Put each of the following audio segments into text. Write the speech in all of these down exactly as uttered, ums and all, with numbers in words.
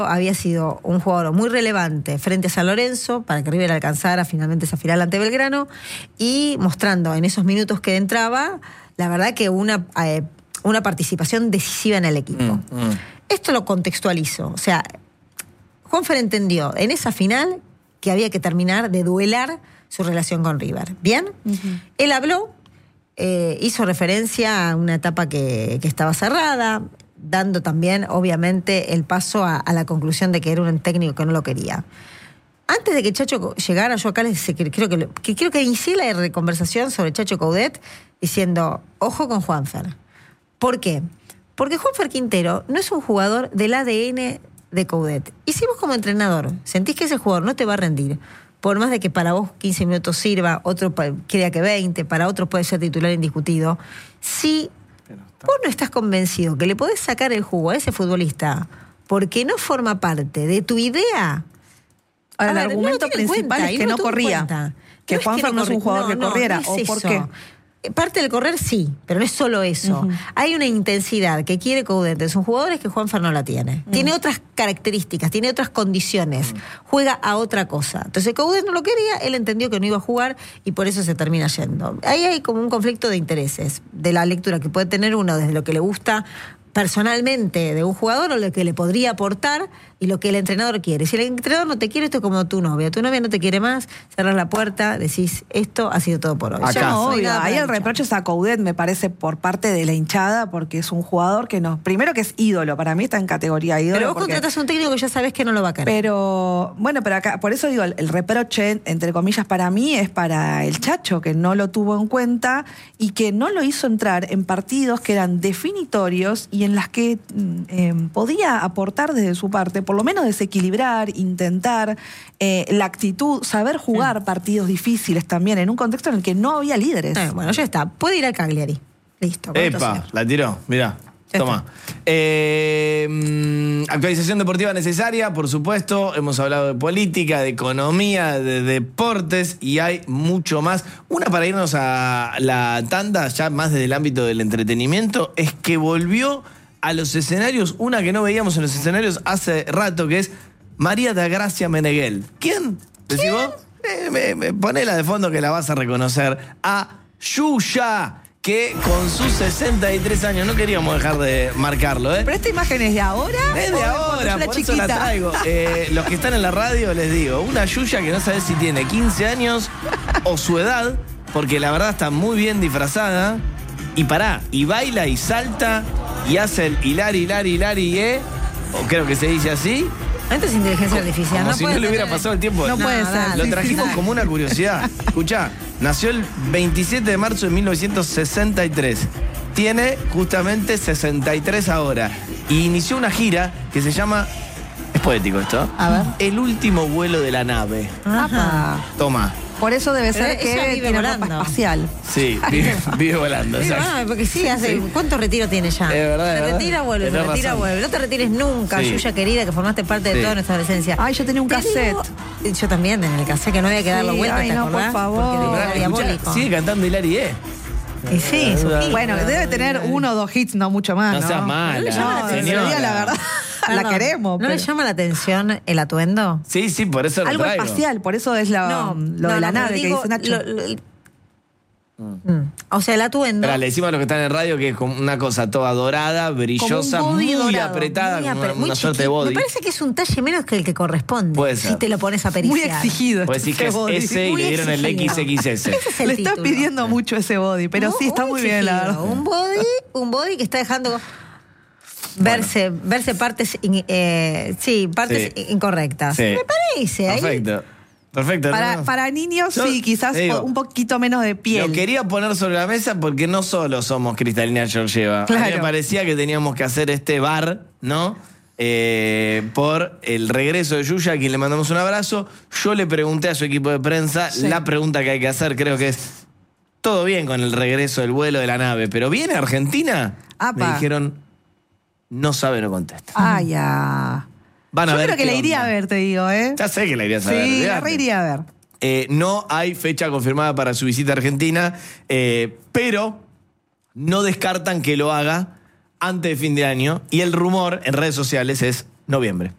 Había sido un jugador muy relevante frente a San Lorenzo para que River alcanzara finalmente esa final ante Belgrano y mostrando en esos minutos que entraba, la verdad que una, eh, una participación decisiva en el equipo. Mm, mm. Esto lo contextualizo. O sea, Juanfer entendió en esa final que había que terminar de duelar su relación con River. ¿Bien? Uh-huh. Él habló, eh, hizo referencia a una etapa que, que estaba cerrada, dando también, obviamente, el paso a, a la conclusión de que era un técnico que no lo quería. Antes de que Chacho llegara, yo acá les creo que, que quiero que inicié la conversación sobre Chacho Coudet diciendo, ojo con Juanfer. ¿Por qué? Porque Juanfer Quintero no es un jugador del A D N de Coudet. Y si vos como entrenador sentís que ese jugador no te va a rendir, por más de que para vos quince minutos sirva, otro crea que veinte, para otros puede ser titular indiscutido, si vos no estás convencido que le podés sacar el jugo a ese futbolista porque no forma parte de tu idea. Ahora, el ver, argumento no principal es que no, no corría. Que no Juanfer no es un jugador no, que corriera. No, no es ¿O por qué? Parte del correr sí, pero no es solo eso. Uh-huh. Hay una intensidad que quiere Coudet en sus jugadores que Juanfer no la tiene. Uh-huh. Tiene otras características, tiene otras condiciones. Uh-huh. Juega a otra cosa. Entonces Coudet no lo quería, él entendió que no iba a jugar y por eso se termina yendo. Ahí hay como un conflicto de intereses, de la lectura que puede tener uno desde lo que le gusta personalmente de un jugador o lo que le podría aportar y lo que el entrenador quiere. Si el entrenador no te quiere, esto es como tu novia. Tu novia no te quiere más, cerrás la puerta, decís, esto ha sido todo por hoy. Acá. No, obvio, ahí el reproche es a Coudet, me parece, por parte de la hinchada, porque es un jugador que no... Primero que es ídolo, para mí está en categoría ídolo. Pero vos porque, contratás a un técnico que ya sabés que no lo va a querer. Pero, bueno, pero acá, por eso digo, el, el reproche, entre comillas, para mí es para el Chacho, que no lo tuvo en cuenta y que no lo hizo entrar en partidos que eran definitorios y en las que eh, podía aportar desde su parte, por lo menos desequilibrar, intentar, eh, la actitud, saber jugar sí. partidos difíciles también, en un contexto en el que no había líderes. Eh, bueno, ya está. Puede ir al Cagliari. Listo. Epa, la tiró, mirá. Toma. Eh, actualización deportiva necesaria, por supuesto. Hemos hablado de política, de economía, de deportes y hay mucho más. Una para irnos a la tanda, ya más desde el ámbito del entretenimiento, es que volvió a los escenarios una que no veíamos en los escenarios hace rato, que es María da Gracia Meneghel. ¿Quién? ¿Decís vos? Eh, me, me, ponela de fondo que la vas a reconocer. A Yuya, que con sus sesenta y tres años, no queríamos dejar de marcarlo, ¿eh? Pero esta imagen es de ahora. Es de ahora, por chiquita. Eso la traigo. Eh, los que están en la radio les digo, una Yuya que no sabe si tiene quince años o su edad, porque la verdad está muy bien disfrazada. Y pará, y baila y salta y hace el hilar, hilar, hilar y eh, o creo que se dice así. Esto es inteligencia artificial. Como no si no le hubiera pasado el tiempo. No, no puede ser. Lo trajimos sí, como una curiosidad. Escuchá, nació el veintisiete de marzo de mil novecientos sesenta y tres. Tiene justamente sesenta y tres ahora. Y inició una gira que se llama... Es poético esto. A ver. El último vuelo de la nave. Ajá. Toma. Por eso debe ser que vive tiene volando. ropa espacial. Sí, vive, vive volando. Vive volando, porque sí, hace, sí. ¿Cuántos retiros tiene ya? Es verdad, se es retira, vuelve, se retira, vuelve. No te retires nunca, sí. Yuya querida, que formaste parte de sí. toda nuestra adolescencia. Ay, yo tenía un cassette. Digo, yo también, en el cassette, que no había que darlo sí, vuelta, ay, ¿te no, acordás? por favor. Porque diabólico. Sigue cantando Hilary E. Y sí, su hit. Bueno, debe tener uno o dos hits, no mucho más, ¿no? No seas mala. No, señora, la verdad. La queremos. ¿No pero... le llama la atención el atuendo? Sí, sí, por eso lo Algo traigo. espacial, por eso es la, no, lo no, de la no, nave digo, que dice Nacho. Lo, lo, mm. O sea, el atuendo... Pero le decimos a los que están en radio que es como una cosa toda dorada, brillosa, muy dorado, apretada, muy, apre como una, una suerte de body. Me parece que es un talle menos que el que corresponde. Puede ser. Si te lo pones a periciar. Muy exigido. Puedes decir que es body. ese y le dieron el equis equis ese. Ese es el Le título. estás pidiendo mucho ese body, pero no, sí, está muy, muy bien, la verdad. Un body, un body que está dejando... Verse, bueno. verse partes, in, eh, sí, partes sí. incorrectas. Sí. Me parece. Perfecto. Ahí... Perfecto. Para, no, no. para niños, Yo, sí, quizás digo, un poquito menos de piel. Lo quería poner sobre la mesa porque no solo somos Cristalina Georgieva. Claro. A mí me parecía que teníamos que hacer este bar, ¿no? Eh, por el regreso de Yuya, a quien le mandamos un abrazo. Yo le pregunté a su equipo de prensa sí. la pregunta que hay que hacer, creo que es: todo bien con el regreso del vuelo de la nave, pero ¿viene a Argentina? Apa. Me dijeron, no sabe, no contesta. Ah, ya. Van a Yo ver creo que la iría onda. a ver, te digo, ¿eh? Ya sé que la irías a ver. Sí, la reiría a ver. Eh, no hay fecha confirmada para su visita a Argentina, eh, pero no descartan que lo haga antes de fin de año. Y el rumor en redes sociales es noviembre.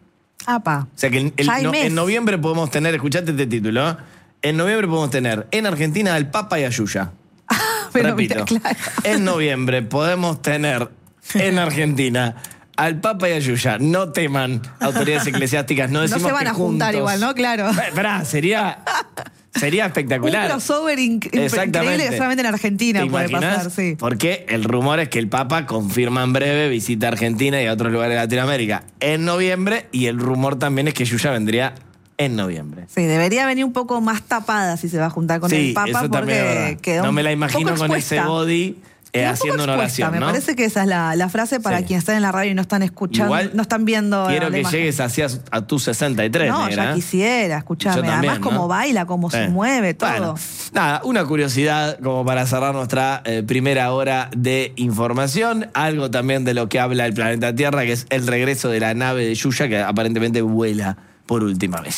Apa. O sea que el- el- Ya hay no- mes. en noviembre podemos tener, escuchate este título, ¿eh? En noviembre podemos tener en Argentina al Papa y a Yuya. Pero Repito, mira, claro. en noviembre podemos tener en Argentina al Papa y a Yuya. No teman, autoridades eclesiásticas, no No decimos se van que a juntar juntos. igual, ¿no? Claro. Eh, Esperá, sería, sería espectacular. Un crossover inc- increíble que solamente en Argentina ¿Te puede imaginás? pasar, sí. Porque el rumor es que el Papa confirma en breve visita a Argentina y a otros lugares de Latinoamérica en noviembre, y el rumor también es que Yuya vendría en noviembre. Sí, debería venir un poco más tapada si se va a juntar con Sí, el Papa eso también es porque verdad. quedó No me la un imagino poco con expuesta. ese body eh, Quedó un haciendo poco una expuesta. oración, Me ¿no? parece que esa es la, la frase para Sí. quienes están en la radio y no están escuchando, Igual, no están viendo. Quiero la que imagen. llegues hacia a tus sesenta y tres, No, negra. ya quisiera, escúchame. Yo también, Además, cómo ¿no? baila, cómo se Eh. mueve, todo. Bueno, nada, una curiosidad como para cerrar nuestra eh, primera hora de información. Algo también de lo que habla el planeta Tierra, que es el regreso de la nave de Yuya, que aparentemente vuela por última vez.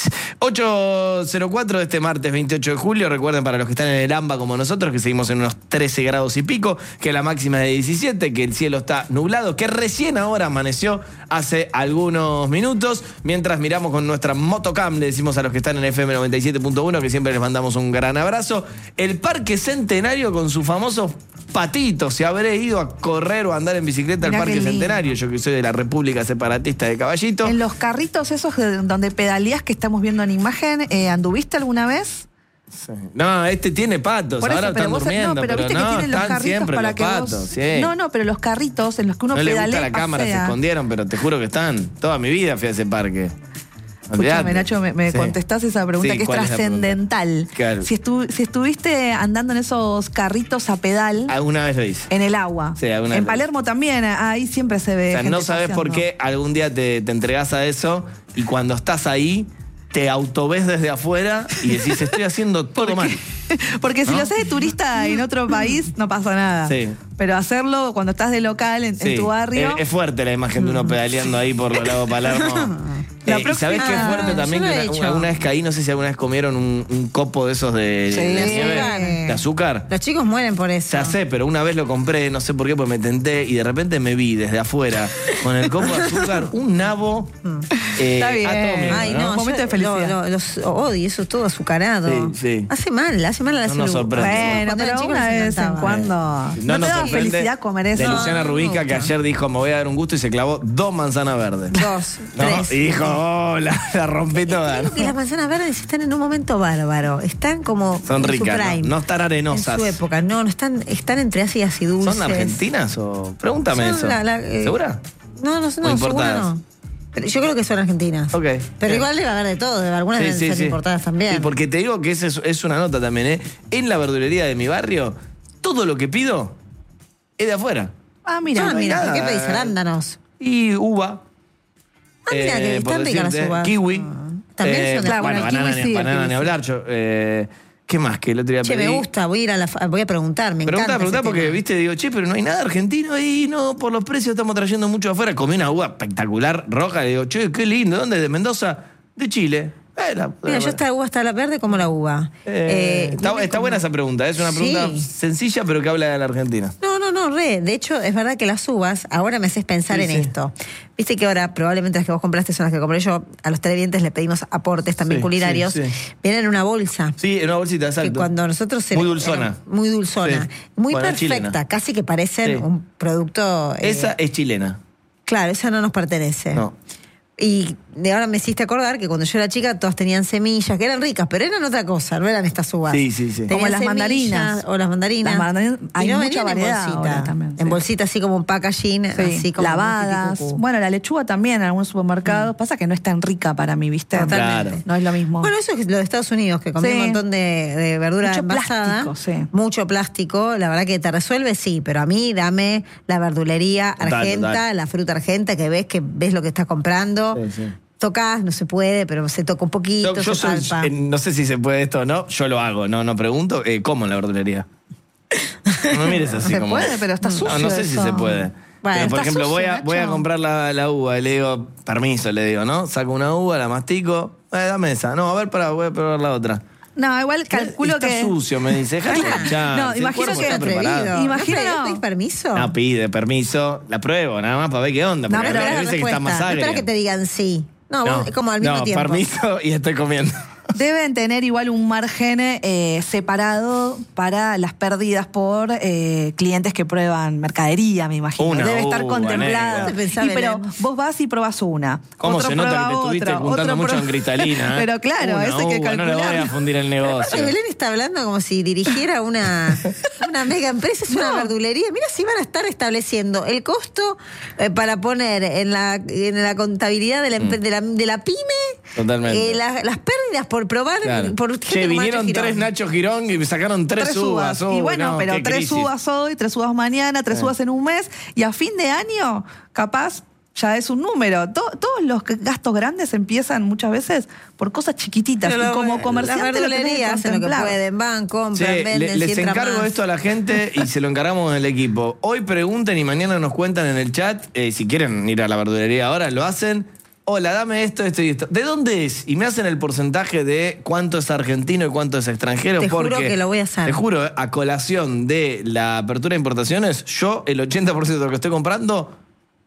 ocho cero cuatro de este martes veintiocho de julio. Recuerden, para los que están en el AMBA como nosotros, que seguimos en unos trece grados y pico, que la máxima es de diecisiete, que el cielo está nublado, que recién ahora amaneció hace algunos minutos. Mientras miramos con nuestra motocam, le decimos a los que están en F M noventa y siete punto uno que siempre les mandamos un gran abrazo. El Parque Centenario con sus famosos patitos. Se habré ido a correr o a andar en bicicleta al Mirá Parque qué lindo. Centenario. Yo que soy de la República Separatista de Caballito. En los carritos esos de- donde pedaleás que estamos viendo en imagen, eh, ¿anduviste alguna vez? Sí. No, este tiene patos. Por eso, Ahora pero están vos- durmiendo, no, pero, viste no, que tienen los están carritos siempre para los que patos. vos... Sí. No, no, pero los carritos en los que uno No le pedalea gusta la y cámara, se pasea. escondieron, pero te juro que están. Toda mi vida fui a ese parque. Escúchame, Olvidate. Nacho, me, me Sí. contestás esa pregunta Sí, que es ¿cuál es la pregunta? trascendental. Claro. Si, estu- si estuviste andando en esos carritos a pedal Alguna vez lo hice. en el agua. Sí, alguna en vez. Palermo también, ahí siempre se ve. O sea, gente no sabes por paseando. qué algún día te, te entregás a eso y cuando estás ahí te autoves desde afuera y decís, estoy haciendo todo mal. Porque si ¿No? lo haces de turista en otro país, no pasa nada. Sí. Pero hacerlo cuando estás de local en, en Sí, tu barrio. Es, es fuerte la imagen de uno pedaleando ahí por los lados de Palermo. La Eh, ¿y próxima- sabés qué es fuerte Ah, también? yo Que lo he una, hecho. alguna vez caí, no sé si alguna vez comieron un, un copo de esos de, Sí. de De nieve, azúcar. de azúcar. Los chicos mueren por eso. Ya sé, pero una vez lo compré, no sé por qué, pues me tenté y de repente me vi desde afuera con el copo de azúcar, un nabo eh, Está bien. atómico, Ay, ¿no? no, Un momento yo de felicidad. lo- lo- los odio, eso todo azucarado. Sí, sí. Hace mal, hace mal a la No nos salud. sorprende. Bueno, Cuando era pero chico una nos vez en encantaba. cuando. No, No, nos te da sorprende felicidad comer eso. de No, Luciana no me Rubica, que gusta. ayer dijo, me voy a dar un gusto y se clavó dos manzanas verdes. Dos, ¿No? tres. Y dijo, oh, la, la rompí toda. Creo que las manzanas verdes están en un momento bárbaro. Están como Son en ricas, su ¿no? prime. No están arenosas. En su época. No, no están, están entre ácidas y dulces. ¿Son argentinas o...? Pregúntame Son eso. la- la, eh, ¿Segura? No, no, no, ¿O seguro importadas? no. Pero yo creo que son argentinas. Ok. Pero Bien. igual debe haber de todo, algunas Sí, deben sí, ser sí. importadas también. Sí, porque te digo que esa es, es una nota también, ¿eh? En la verdulería de mi barrio, todo lo que pido es de afuera. Ah, mira. ah, no hay mira, ¿por qué nada. pedís arándanos? Y uva. Ah, mira, que eh, por están ricas las decirte, uvas. Kiwi. Ah. También Eh, son de claro, bueno, bueno, el banana, kiwi ni, sí, el banana kiwi ni sí. hablar. Yo, eh, ¿qué más que el otro día Che, pedí? me gusta, voy a ir a, la, fa- voy a preguntar, me Pregunta, encanta pregunta, ese porque, tema. viste, digo, che, pero no hay nada argentino ahí, no, por los precios estamos trayendo mucho de afuera. Comí una uva espectacular, roja, le digo, che, qué lindo, ¿dónde? ¿De Mendoza? De Chile. Eh, la- Mira, yo esta uva está la verde como la uva. Eh, Eh, está viene está como- buena esa pregunta, es una pregunta Sí. sencilla, pero que habla de la Argentina. No, no, no, re. De hecho, es verdad que las uvas, ahora me haces pensar Sí, en sí. esto. Viste que ahora probablemente las que vos compraste son las que compré yo. A los televidentes le pedimos aportes también Sí, culinarios. sí, sí. Vienen en una bolsa. Sí, en una bolsita, exacto. Que cuando nosotros Muy dulzona. era muy dulzona, Sí. muy Bueno, perfecta, chilena. casi que parecen Sí. un producto. eh, Esa es chilena. Claro, esa no nos pertenece. No. Y de ahora me hiciste acordar que cuando yo era chica todas tenían semillas, que eran ricas, pero eran otra cosa, no eran estas uvas. Sí, sí, sí. Tenían Como las semillas, mandarinas. O las mandarinas. Las mandarinas, hay Y no mucha venían en variedad bolsita. ahora también, En sí. bolsita así como un packaging, Sí, así como lavadas. muy Bueno, la lechuga también en algunos supermercados. Pasa que no es tan rica para mí, ¿viste? Totalmente. Claro. No es lo mismo. Bueno, eso es lo de Estados Unidos, que comí Sí. un montón de, de verdura Mucho envasada. plástico, sí. Mucho plástico. La verdad que te resuelve, sí, pero a mí dame la verdulería Total, argenta, total. la fruta argenta, que ves que ves lo que estás comprando. Sí, sí. Tocas, no se puede, pero se toca un poquito, Yo, yo se soy- palpa. eh, no sé si se puede esto o no, yo lo hago, no, no pregunto, eh, ¿cómo en la verdulería? No me mires así Se como... puede, pero está No, sucio no sé si eso. se puede. Bueno, Pero, por está ejemplo, voy, a, sucio, voy a Nacho. comprar la, la uva y le digo, permiso, le digo, ¿no? Saco una uva, la mastico, eh, dame esa. No, a ver, para, voy a probar la otra. No, igual calculo está que. sucio, me dice. Dejá hinchar, No, si el imagino cuerpo que está atrevido. preparado. Imagino ¿No no. pedís permiso? No pide permiso, la pruebo, nada más para ver qué onda. No, Porque pero hay la veces que está respuesta. más No agria. espera que te digan sí. No, vos- como al mismo no, tiempo. permiso y estoy comiendo. Deben tener igual un margen eh, separado para las pérdidas por eh, clientes que prueban mercadería, me imagino. Una, Debe estar uh, contemplado. Vanega. Pensá, Y, pero Belén. vos vas y probás una. ¿Cómo otro se nota prueba que te estuviste otra, juntando otro mucho prueba- en Cristalina? ¿eh? Pero claro, Una ese hay que uva, no le voy a calcular. fundir el Aparte, negocio. Belén está hablando como si dirigiera una, una mega empresa, es una No. verdulería. Mira si van a estar estableciendo el costo eh, para poner en la, en la contabilidad de la, empre- de la, de la pyme Totalmente. eh, la- las pérdidas por probar. Claro. Por gente Che, como vinieron Nacho tres Girón. Nacho Girón y me sacaron tres, Tres uvas. uvas. Y Uy, bueno, no, pero qué tres crisis. uvas hoy, tres uvas mañana, tres uvas en un mes, y a fin de año, capaz, ya es un número. To- todos los que- gastos grandes empiezan muchas veces por cosas chiquititas. Pero y como las comerciante lo tenés que verdulerías hacen lo que contemplar. pueden, van, compran, Che, venden, le- les si entra encargo más. esto a la gente y se lo encargamos en el equipo. Hoy pregunten y mañana nos cuentan en el chat. eh, si quieren ir a la verdulería ahora, lo hacen. Hola, dame esto, esto y esto. ¿De dónde es? Y me hacen el porcentaje de cuánto es argentino y cuánto es extranjero. Te juro porque, que lo voy a hacer. Te juro, a colación de la apertura de importaciones, yo el ochenta por ciento de lo que estoy comprando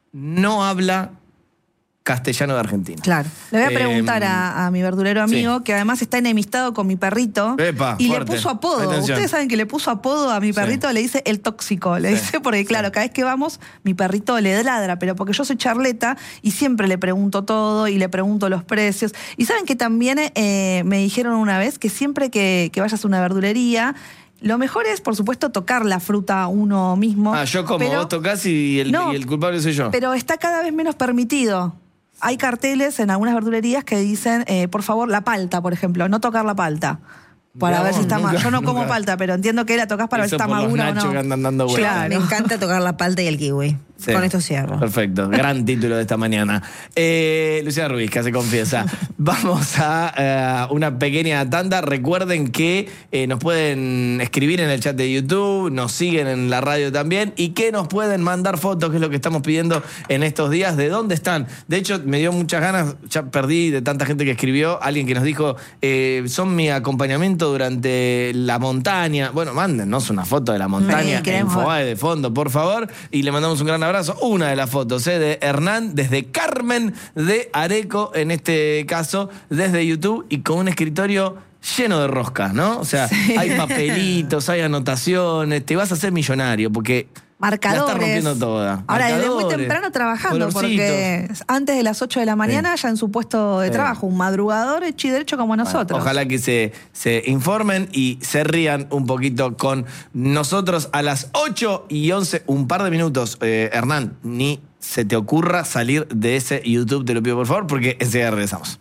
no habla castellano de Argentina. Claro. Le voy a Eh, preguntar a, a mi verdulero amigo, sí. que además está enemistado con mi perrito. Epa, y fuerte. le puso apodo. Atención. Ustedes saben que le puso apodo a mi perrito, le dice el tóxico. Le Sí. dice, porque claro, cada vez que vamos, mi perrito le ladra, pero porque yo soy charleta y siempre le pregunto todo y le pregunto los precios. Y saben que también eh, me dijeron una vez que siempre que, que vayas a una verdulería, lo mejor es, por supuesto, tocar la fruta uno mismo. Ah, yo como, pero- vos tocás y el, No, y el culpable soy yo. Pero está cada vez menos permitido. Hay carteles en algunas verdulerías que dicen, eh, por favor, la palta, por ejemplo, no tocar la palta. Para No, ver si está nunca, mal. Yo no como nunca. palta, pero entiendo que la tocas para ver si Eso está por los madura o nachos no. que andan dando vueltas. Claro. Me encanta tocar la palta y el kiwi. Sí. Con esto cierro. Perfecto, gran título de esta mañana. Eh, Luciana Rubisca se confiesa. Vamos a eh, una pequeña tanda. Recuerden que eh, nos pueden escribir en el chat de YouTube, nos siguen en la radio también y que nos pueden mandar fotos, que es lo que estamos pidiendo en estos días, de dónde están. De hecho, me dio muchas ganas, ya perdí de tanta gente que escribió, alguien que nos dijo, eh, son mi acompañamiento durante la montaña. Bueno, mándennos una foto de la montaña Sí, queremos en ver. Infobae de fondo, por favor, y le mandamos un gran abrazo. Una de las fotos ¿eh? de Hernán desde Carmen de Areco, en este caso, desde YouTube, y con un escritorio lleno de roscas, ¿no? O sea, hay papelitos, hay anotaciones, te vas a hacer millonario, porque Marcadores. la estás rompiendo toda. Ahora, desde muy Marcadores, temprano trabajando, colorcitos. porque antes de las ocho de la mañana Sí. ya en su puesto de Sí. trabajo, un madrugador hecho y derecho como nosotros. Ojalá que se, se informen y se rían un poquito con nosotros a las ocho y once, un par de minutos. Eh, Hernán, ni se te ocurra salir de ese YouTube, te lo pido por favor, porque enseguida regresamos.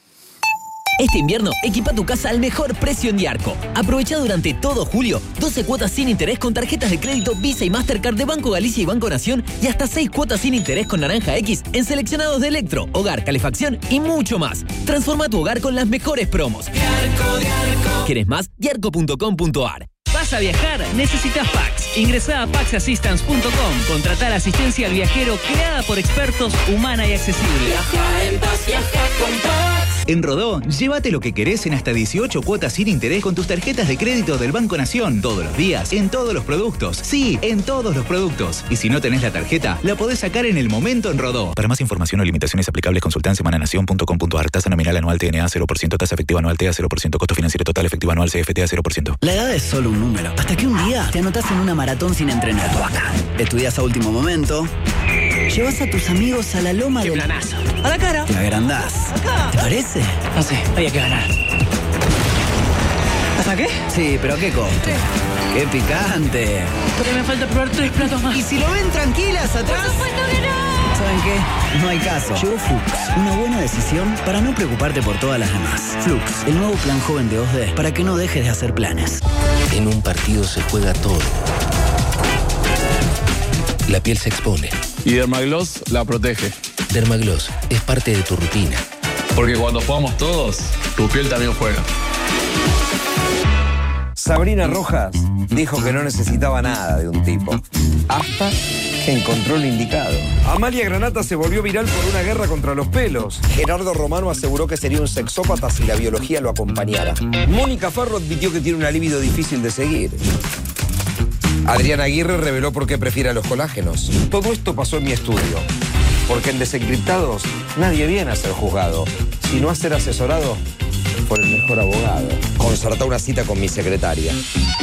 Este invierno, equipa tu casa al mejor precio en Diarco. Aprovecha durante todo julio doce cuotas sin interés con tarjetas de crédito Visa y Mastercard de Banco Galicia y Banco Nación y hasta seis cuotas sin interés con Naranja X en seleccionados de electro, hogar, calefacción y mucho más. Transforma tu hogar con las mejores promos. Diarco, Diarco. ¿Quieres más? diarco punto com punto ar. ¿Vas a viajar? Necesitas Pax. Ingresá a pax assistance punto com. Contratá la asistencia al viajero creada por expertos, humana y accesible. En Rodó, llévate lo que querés en hasta dieciocho cuotas sin interés con tus tarjetas de crédito del Banco Nación. Todos los días, en todos los productos. Sí, en todos los productos. Y si no tenés la tarjeta, la podés sacar en el momento en Rodó. Para más información o limitaciones aplicables, consultá en semananación punto com punto ar. Tasa nominal anual T N A cero por ciento, tasa efectiva anual T A cero por ciento, costo financiero total efectivo anual C F T A cero por ciento. La edad es solo un número. Hasta que un día te anotás en una maratón sin entrenar. Estudias a último momento. Llevas a tus amigos a la loma del... planazo. A la cara. Te agrandás. ¿Te parece? No sé, había que ganar. ¿Hasta qué? Sí, pero ¿qué costo? ¡Qué picante! Porque me falta probar tres platos más. Y si lo ven tranquilas atrás... ¿Saben qué? No hay caso. Llegó Flux, una buena decisión para no preocuparte por todas las demás. Flux, el nuevo plan joven de dos D para que no dejes de hacer planes. En un partido se juega todo. La piel se expone. Y Dermagloss la protege. Dermagloss es parte de tu rutina. Porque cuando jugamos todos, tu piel también juega. Sabrina Rojas dijo que no necesitaba nada de un tipo, hasta que encontró el indicado. Amalia Granata se volvió viral por una guerra contra los pelos. Gerardo Romano aseguró que sería un sexópata si la biología lo acompañara. Mónica Farro admitió que tiene una libido difícil de seguir. Adriana Aguirre reveló por qué prefiere a los colágenos. Todo esto pasó en mi estudio. Porque en Desencriptados nadie viene a ser juzgado, sino a ser asesorado por el mejor abogado. Concertá una cita con mi secretaria.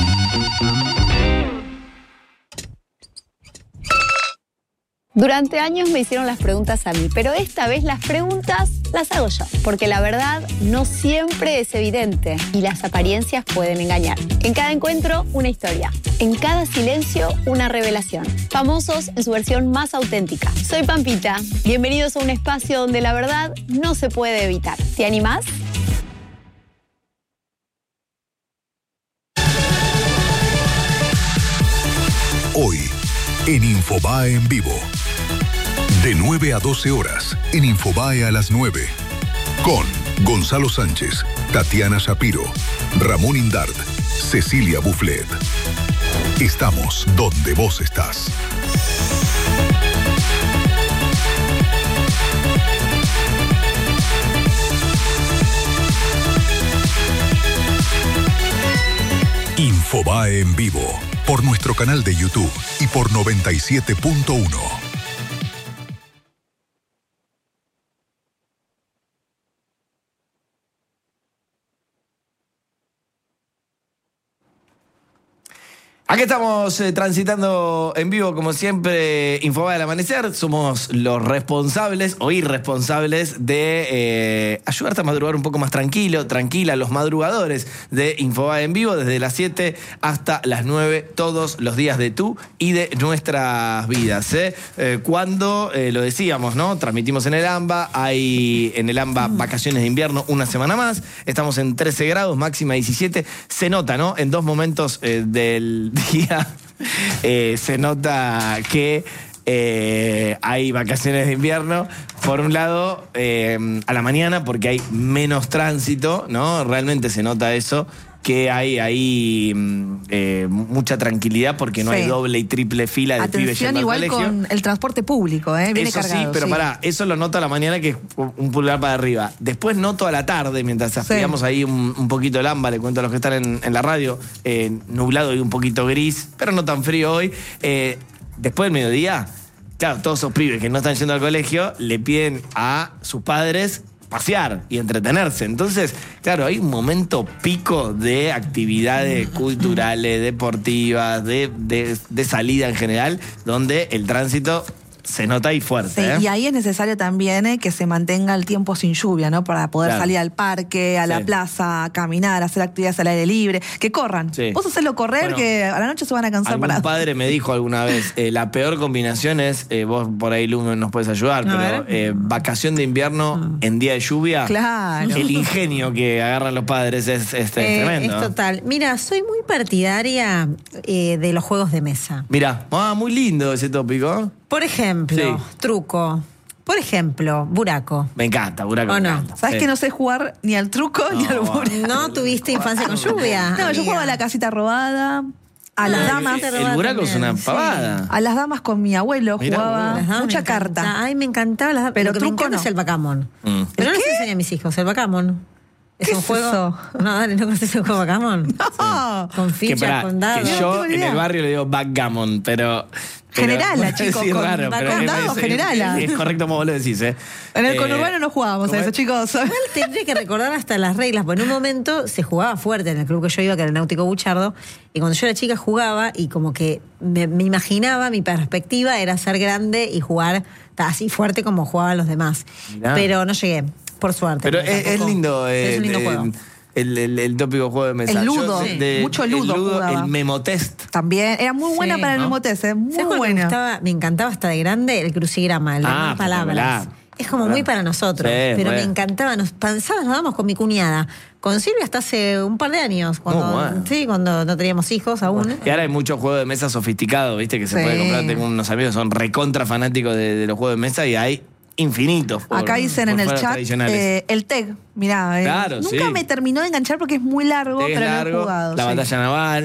Durante años me hicieron las preguntas a mí, pero esta vez las preguntas las hago yo, porque la verdad no siempre es evidente y las apariencias pueden engañar. En cada encuentro, una historia. En cada silencio, una revelación. Famosos en su versión más auténtica. Soy Pampita. Bienvenidos a un espacio donde la verdad no se puede evitar. ¿Te animás? Hoy, en Infobae en vivo. De nueve a doce horas, en Infobae a las nueve. Con Gonzalo Sánchez, Tatiana Shapiro, Ramón Indart, Cecilia Bufflet. Estamos donde vos estás. Infobae en vivo, por nuestro canal de YouTube y por noventa y siete punto uno. Aquí estamos eh, transitando en vivo, como siempre, Infobae al amanecer. Somos los responsables o irresponsables de eh, ayudarte a madrugar un poco más tranquilo, tranquila, los madrugadores de Infobae en vivo, desde las siete hasta las nueve, todos los días de tú y de nuestras vidas. ¿eh? Eh, cuando, eh, lo decíamos, ¿no? Transmitimos en el AMBA, hay en el AMBA vacaciones de invierno una semana más, estamos en trece grados, máxima diecisiete, se nota, ¿no? En dos momentos eh, del día eh, se nota que eh, hay vacaciones de invierno. Por un lado, eh, a la mañana, porque hay menos tránsito, ¿no? Realmente se nota eso, que hay ahí eh, mucha tranquilidad porque no sí. hay doble y triple fila de pibes yendo al igual colegio. Con el transporte público, ¿eh? Viene eso cargado. Sí, pero sí. pará, eso lo noto a la mañana, que es un pulgar para arriba. Después noto a la tarde, mientras aspiramos sí. ahí un, un poquito el AMBA, le cuento a los que están en, en la radio, eh, nublado y un poquito gris, pero no tan frío hoy. Eh, después del mediodía, claro, todos esos pibes que no están yendo al colegio le piden a sus padres pasear y entretenerse. Entonces, claro, hay un momento pico de actividades culturales, deportivas, de, de, de salida en general, donde el tránsito se nota ahí fuerte. Sí, ¿eh? Y ahí es necesario también eh, que se mantenga el tiempo sin lluvia, ¿no? Para poder claro. salir al parque, a sí. la plaza, a caminar, a hacer actividades al aire libre, que corran. Sí. Vos hacelo correr, bueno, que a la noche se van a cansar. Algún para... padre me dijo alguna vez, eh, la peor combinación es, eh, vos por ahí, Lu, nos puedes ayudar, a pero eh, vacación de invierno mm. en día de lluvia. Claro. El ingenio que agarran los padres es, es eh, tremendo. Es total. Mira, soy muy partidaria eh, de los juegos de mesa. Mira, ah, muy lindo ese tópico. Por ejemplo, sí. truco. Por ejemplo, buraco. Me encanta, buraco. ¿O me no? encanta. ¿Sabes sí. que no sé jugar ni al truco no, ni al buraco? ¿No tuviste infancia con lluvia? No, amiga. yo jugaba a la casita robada. A las ah, damas. El, el buraco es una pavada. Sí. A las damas con mi abuelo Mirá, jugaba damas, mucha carta. Ay, me encantaba las damas. Pero lo que me encanta no. es el backgammon. Mm. Pero no les enseño a mis hijos el backgammon. ¿Es un es juego? Eso? No, dale, ¿no conoces el juego backgammon? No. Sí. Con fichas, para, con dados. Que yo en el barrio le digo backgammon, pero... Generala, chicos. Sí, raro, pero con dados, generala. Es, es correcto como vos lo decís, ¿eh? En el eh, conurbano no jugábamos a eso, chicos. Igual tendré que recordar hasta las reglas, porque en un momento se jugaba fuerte en el club que yo iba, que era el Náutico Buchardo, y cuando yo era chica jugaba y como que me, me imaginaba, mi perspectiva era ser grande y jugar así fuerte como jugaban los demás. Mirá. Pero no llegué, por suerte. Pero es, es lindo. Eh, es un lindo eh, juego. El, el, el tópico juego de mesa. El ludo, Yo, de, mucho ludo. El, ludo, el memotest. También, era muy buena sí, para el ¿no? memotest, ¿eh? Muy buena. Me, gustaba, me encantaba hasta de grande el crucigrama, el de ah, palabras. Es como muy para nosotros, sí, pero bueno. me encantaba. Nos pensábamos, nos dábamos con mi cuñada. Con Silvia hasta hace un par de años, cuando, oh, bueno. sí, cuando no teníamos hijos aún. Bueno. Y ahora hay muchos juegos de mesa sofisticados, ¿viste? Que se sí. puede comprar. Tengo unos amigos que son recontra fanáticos de, de los juegos de mesa y hay infinitos. Por, Acá dicen en el chat eh, el T E G. Mirá, eh, claro, nunca sí. me terminó de enganchar porque es muy largo, pero largo, lo he jugado. La sí. batalla naval.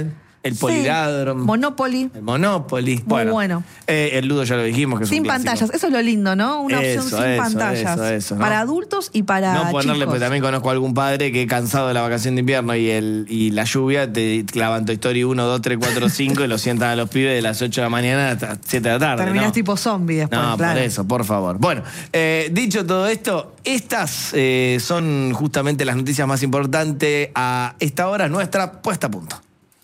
El Polidadron. Sí. Monopoly. El Monopoly. Muy bueno. bueno. Eh, el Ludo ya lo dijimos, que es sin un clásico. pantallas, eso es lo lindo, ¿no? Una Eso, opción sin eso, pantallas. eso, eso, ¿no? Para adultos y para No ponerle, chicos. porque también conozco a algún padre que cansado de la vacación de invierno y el y la lluvia, te clavan Toy Story uno, dos, tres, cuatro, cinco y lo sientan a los pibes de las ocho de la mañana hasta siete de la tarde. Terminás ¿no? tipo zombie después, No, claro. por eso, por favor. Bueno, eh, dicho todo esto, estas eh, son justamente las noticias más importantes a esta hora, nuestra puesta a punto.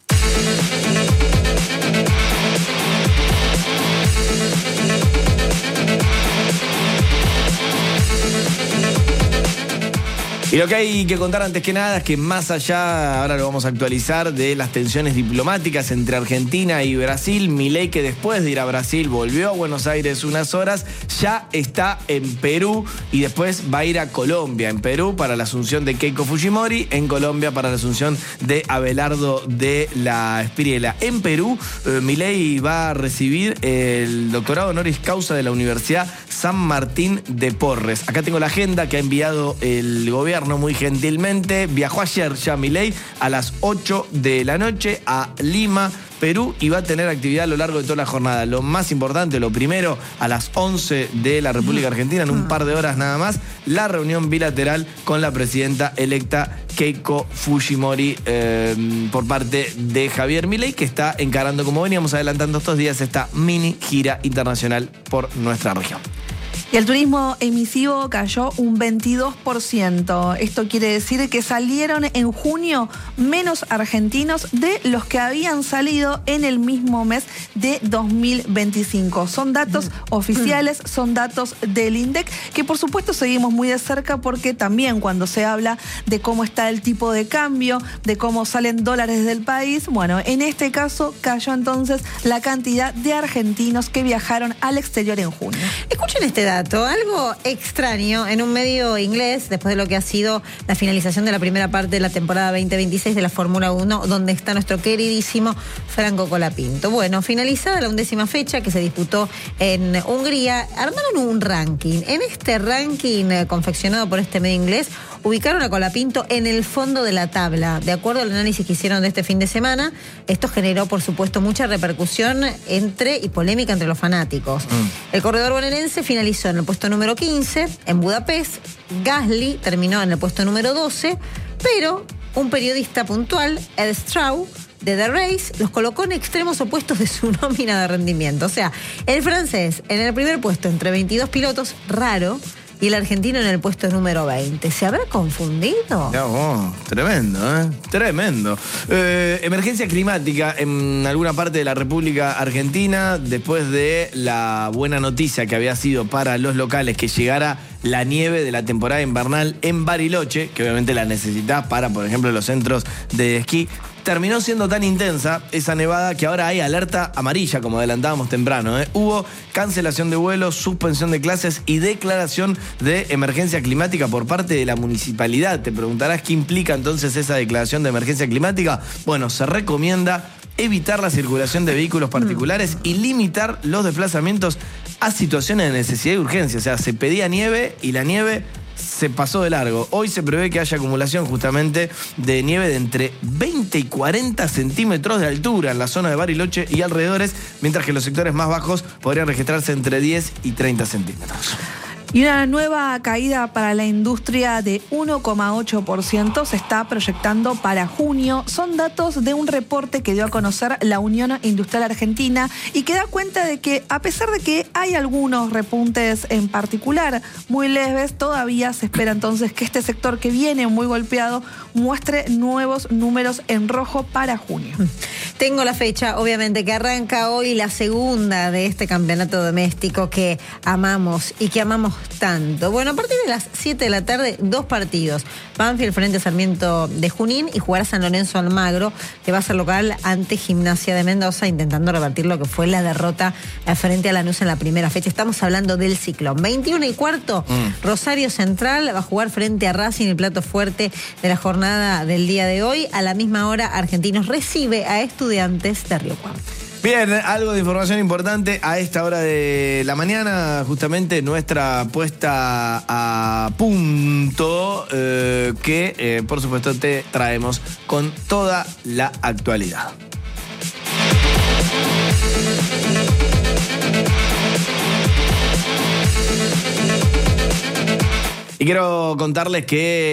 Y lo que hay que contar antes que nada es que más allá, ahora lo vamos a actualizar, de las tensiones diplomáticas entre Argentina y Brasil, Milei, que después de ir a Brasil volvió a Buenos Aires unas horas, ya está en Perú y después va a ir a Colombia. En Perú para la asunción de Keiko Fujimori, en Colombia para la asunción de Abelardo de la Espriella. En Perú, eh, Milei va a recibir el doctorado honoris causa de la Universidad San Martín de Porres. Acá tengo la agenda que ha enviado el gobierno muy gentilmente. Viajó ayer ya Milei a las ocho de la noche a Lima, Perú, y va a tener actividad a lo largo de toda la jornada. Lo más importante, lo primero, a las once de la República Argentina, en un par de horas nada más, la reunión bilateral con la presidenta electa Keiko Fujimori eh, por parte de Javier Milei, que está encarando, como veníamos adelantando estos días, esta mini gira internacional por nuestra región. Y el turismo emisivo cayó un veintidós por ciento. Esto quiere decir que salieron en junio menos argentinos de los que habían salido en el mismo mes de dos mil veinticinco. Son datos mm. oficiales, son datos del INDEC, que por supuesto seguimos muy de cerca porque también cuando se habla de cómo está el tipo de cambio, de cómo salen dólares del país, bueno, en este caso cayó entonces la cantidad de argentinos que viajaron al exterior en junio. Escuchen este dato. Algo extraño en un medio inglés, después de lo que ha sido la finalización de la primera parte de la temporada veinte veintiséis de la Fórmula uno, donde está nuestro queridísimo Franco Colapinto. Bueno, finalizada la undécima fecha que se disputó en Hungría, armaron un ranking. En este ranking eh, confeccionado por este medio inglés, ubicaron a Colapinto en el fondo de la tabla. De acuerdo al análisis que hicieron de este fin de semana, esto generó, por supuesto, mucha repercusión entre y polémica entre los fanáticos. Mm. El corredor bonaerense finalizó en el puesto número quince en Budapest. Gasly terminó en el puesto número doce, pero un periodista puntual, Ed Straub, de The Race, los colocó en extremos opuestos de su nómina de rendimiento. O sea, el francés en el primer puesto entre veintidós pilotos, raro, y el argentino en el puesto número veinte. ¿Se habrá confundido? No, tremendo, ¿eh? Tremendo. Eh, emergencia climática en alguna parte de la República Argentina, después de la buena noticia que había sido para los locales que llegara la nieve de la temporada invernal en Bariloche, que obviamente la necesitás para, por ejemplo, los centros de esquí. Terminó siendo tan intensa esa nevada que ahora hay alerta amarilla, como adelantábamos temprano, ¿eh? Hubo cancelación de vuelos, suspensión de clases y declaración de emergencia climática por parte de la municipalidad. Te preguntarás qué implica entonces esa declaración de emergencia climática. Bueno, se recomienda evitar la circulación de vehículos particulares y limitar los desplazamientos a situaciones de necesidad y urgencia. O sea, se pedía nieve y la nieve se pasó de largo. Hoy se prevé que haya acumulación justamente de nieve de entre veinte y cuarenta centímetros de altura en la zona de Bariloche y alrededores, mientras que en los sectores más bajos podrían registrarse entre diez y treinta centímetros. Y una nueva caída para la industria de uno coma ocho por ciento se está proyectando para junio. Son datos de un reporte que dio a conocer la Unión Industrial Argentina y que da cuenta de que, a pesar de que hay algunos repuntes en particular muy leves, todavía se espera entonces que este sector que viene muy golpeado muestre nuevos números en rojo para junio. Tengo la fecha, obviamente, que arranca hoy la segunda de este campeonato doméstico que amamos y que amamos tanto. Bueno, a partir de las siete de la tarde, dos partidos. Banfield frente a Sarmiento de Junín y jugará San Lorenzo Almagro, que va a ser local ante Gimnasia de Mendoza, intentando revertir lo que fue la derrota frente a Lanús en la primera fecha. Estamos hablando del Ciclón. veintiuno y cuarto, mm. Rosario Central va a jugar frente a Racing, el plato fuerte de la jornada del día de hoy. A la misma hora, Argentinos recibe a Estudiantes de Río Cuarto. Bien, algo de información importante a esta hora de la mañana, justamente nuestra puesta a punto, eh, que eh, por supuesto te traemos con toda la actualidad. Y quiero contarles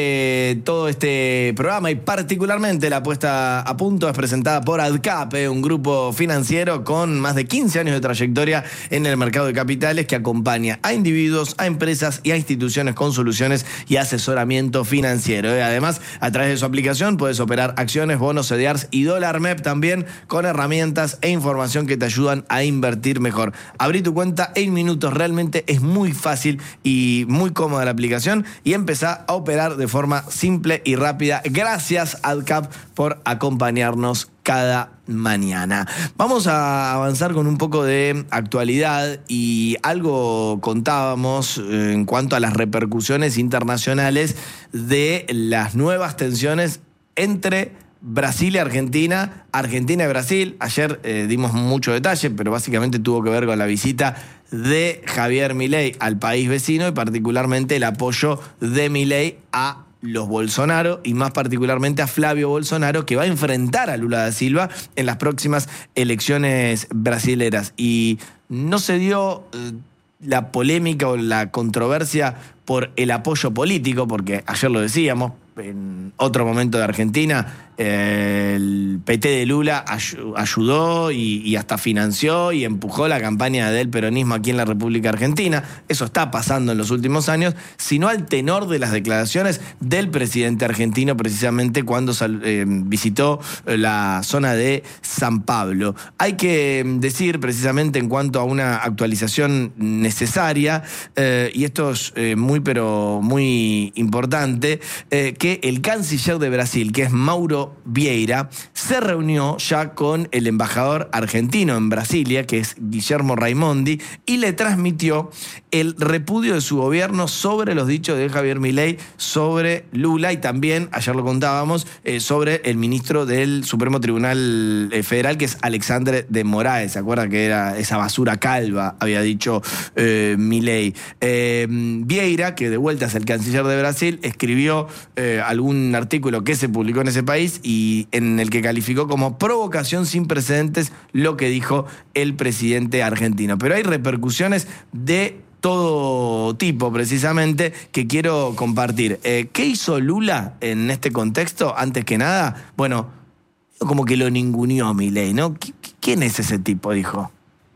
que todo este programa y particularmente la puesta a punto es presentada por ADCAP, eh, un grupo financiero con más de quince años de trayectoria en el mercado de capitales que acompaña a individuos, a empresas y a instituciones con soluciones y asesoramiento financiero. Eh. Además, a través de su aplicación puedes operar acciones, bonos, C D Rs y dólar M E P también con herramientas e información que te ayudan a invertir mejor. Abrí tu cuenta en minutos, realmente es muy fácil y muy cómoda la aplicación y empezá a operar de forma simple y rápida. Gracias ADCAP por acompañarnos cada mañana. Vamos a avanzar con un poco de actualidad y algo contábamos en cuanto a las repercusiones internacionales de las nuevas tensiones entre Brasil y Argentina, Argentina y Brasil. Ayer eh, dimos mucho detalle, pero básicamente tuvo que ver con la visita de Javier Milei al país vecino y particularmente el apoyo de Milei a los Bolsonaro y más particularmente a Flavio Bolsonaro, que va a enfrentar a Lula da Silva en las próximas elecciones brasileras. Y no se dio eh, la polémica o la controversia por el apoyo político, porque ayer lo decíamos, en otro momento de Argentina, eh, el P T de Lula ay- ayudó y, y hasta financió y empujó la campaña del peronismo aquí en la República Argentina. Eso está pasando en los últimos años, sino al tenor de las declaraciones del presidente argentino precisamente cuando sal- eh, visitó la zona de San Pablo. Hay que decir precisamente en cuanto a una actualización necesaria, eh, y esto es eh, muy pero muy importante, eh, que el canciller de Brasil, que es Mauro Vieira, se reunió ya con el embajador argentino en Brasilia, que es Guillermo Raimondi, y le transmitió el repudio de su gobierno sobre los dichos de Javier Milei sobre Lula y también, ayer lo contábamos, eh, sobre el ministro del Supremo Tribunal Federal, que es Alexandre de Moraes. ¿Se acuerda que era esa basura calva? Había dicho eh, Milei. Eh, Vieira, que de vuelta es el canciller de Brasil, escribió eh, algún artículo que se publicó en ese país y en el que calificó como provocación sin precedentes lo que dijo el presidente argentino. Pero hay repercusiones de todo tipo, precisamente, que quiero compartir. Eh, ¿Qué hizo Lula en este contexto? Antes que nada, bueno, como que lo ninguneó Milei, ¿no? ¿Quién es ese tipo? Dijo.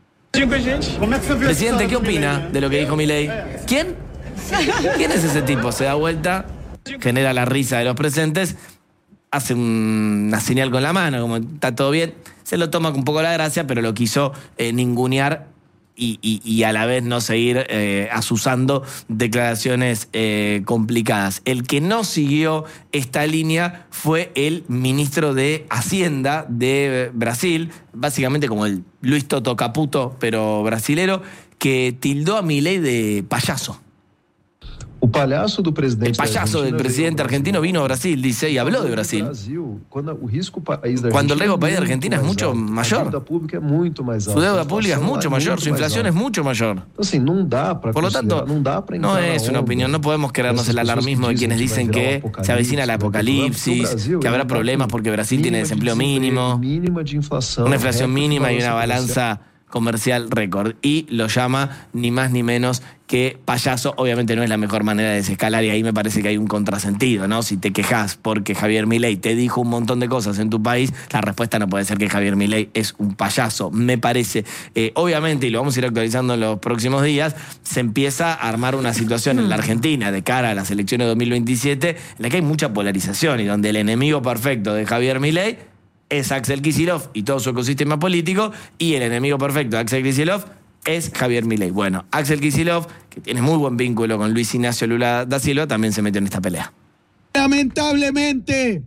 Presidente, ¿qué opina de lo que dijo Milei? ¿Quién? ¿Quién es ese tipo? Se da vuelta, genera la risa de los presentes, hace un, una señal con la mano, como está todo bien, se lo toma con un poco la gracia, pero lo quiso eh, ningunear y, y, y a la vez no seguir eh, asusando declaraciones eh, complicadas. El que no siguió esta línea fue el ministro de Hacienda de Brasil, básicamente como el Luis Toto Caputo, pero brasilero, que tildó a Milei de payaso. O palhaço do presidente El payaso del presidente argentino vino a Brasil, dice, y habló de Brasil. Cuando el riesgo país de Cuando el riesgo país de Argentina es mucho mayor. Su deuda pública es mucho más alta. Su deuda pública es mucho mayor, su inflación es mucho mayor. Así, no da para Por lo tanto, no es una opinión, no podemos creernos el alarmismo de quienes dicen que se avecina el apocalipsis, que habrá problemas porque Brasil tiene desempleo mínimo, una inflación mínima y una balanza comercial récord, y lo llama ni más ni menos que payaso. Obviamente no es la mejor manera de desescalar y ahí me parece que hay un contrasentido, ¿no? Si te quejas porque Javier Milei te dijo un montón de cosas en tu país, la respuesta no puede ser que Javier Milei es un payaso, me parece. Eh, obviamente, y lo vamos a ir actualizando en los próximos días, se empieza a armar una situación en la Argentina de cara a las elecciones de dos mil veintisiete en la que hay mucha polarización y donde el enemigo perfecto de Javier Milei es Axel Kicillof y todo su ecosistema político, y el enemigo perfecto de Axel Kicillof es Javier Milei. Bueno, Axel Kicillof, que tiene muy buen vínculo con Luis Ignacio Lula da Silva, también se metió en esta pelea. Lamentablemente,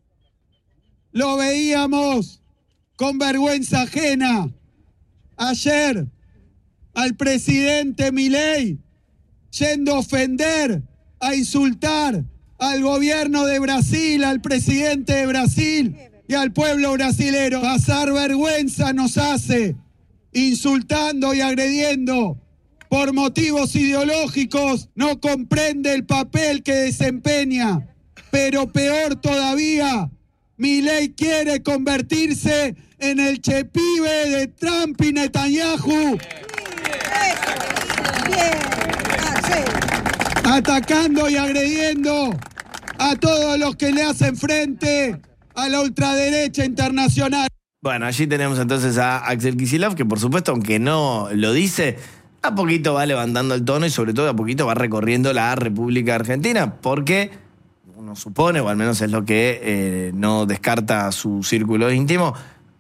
lo veíamos con vergüenza ajena ayer al presidente Milei yendo a ofender, a insultar al gobierno de Brasil, al presidente de Brasil y al pueblo brasilero. Pasar vergüenza nos hace, insultando y agrediendo por motivos ideológicos, no comprende el papel que desempeña. Pero peor todavía, Milei quiere convertirse en el chepibe de Trump y Netanyahu. atacando y agrediendo a todos los que le hacen frente a la ultraderecha internacional. Bueno, allí tenemos entonces a Axel Kicillof, que por supuesto, aunque no lo dice, a poquito va levantando el tono y sobre todo a poquito va recorriendo la República Argentina, porque uno supone, o al menos es lo que eh, no descarta su círculo íntimo,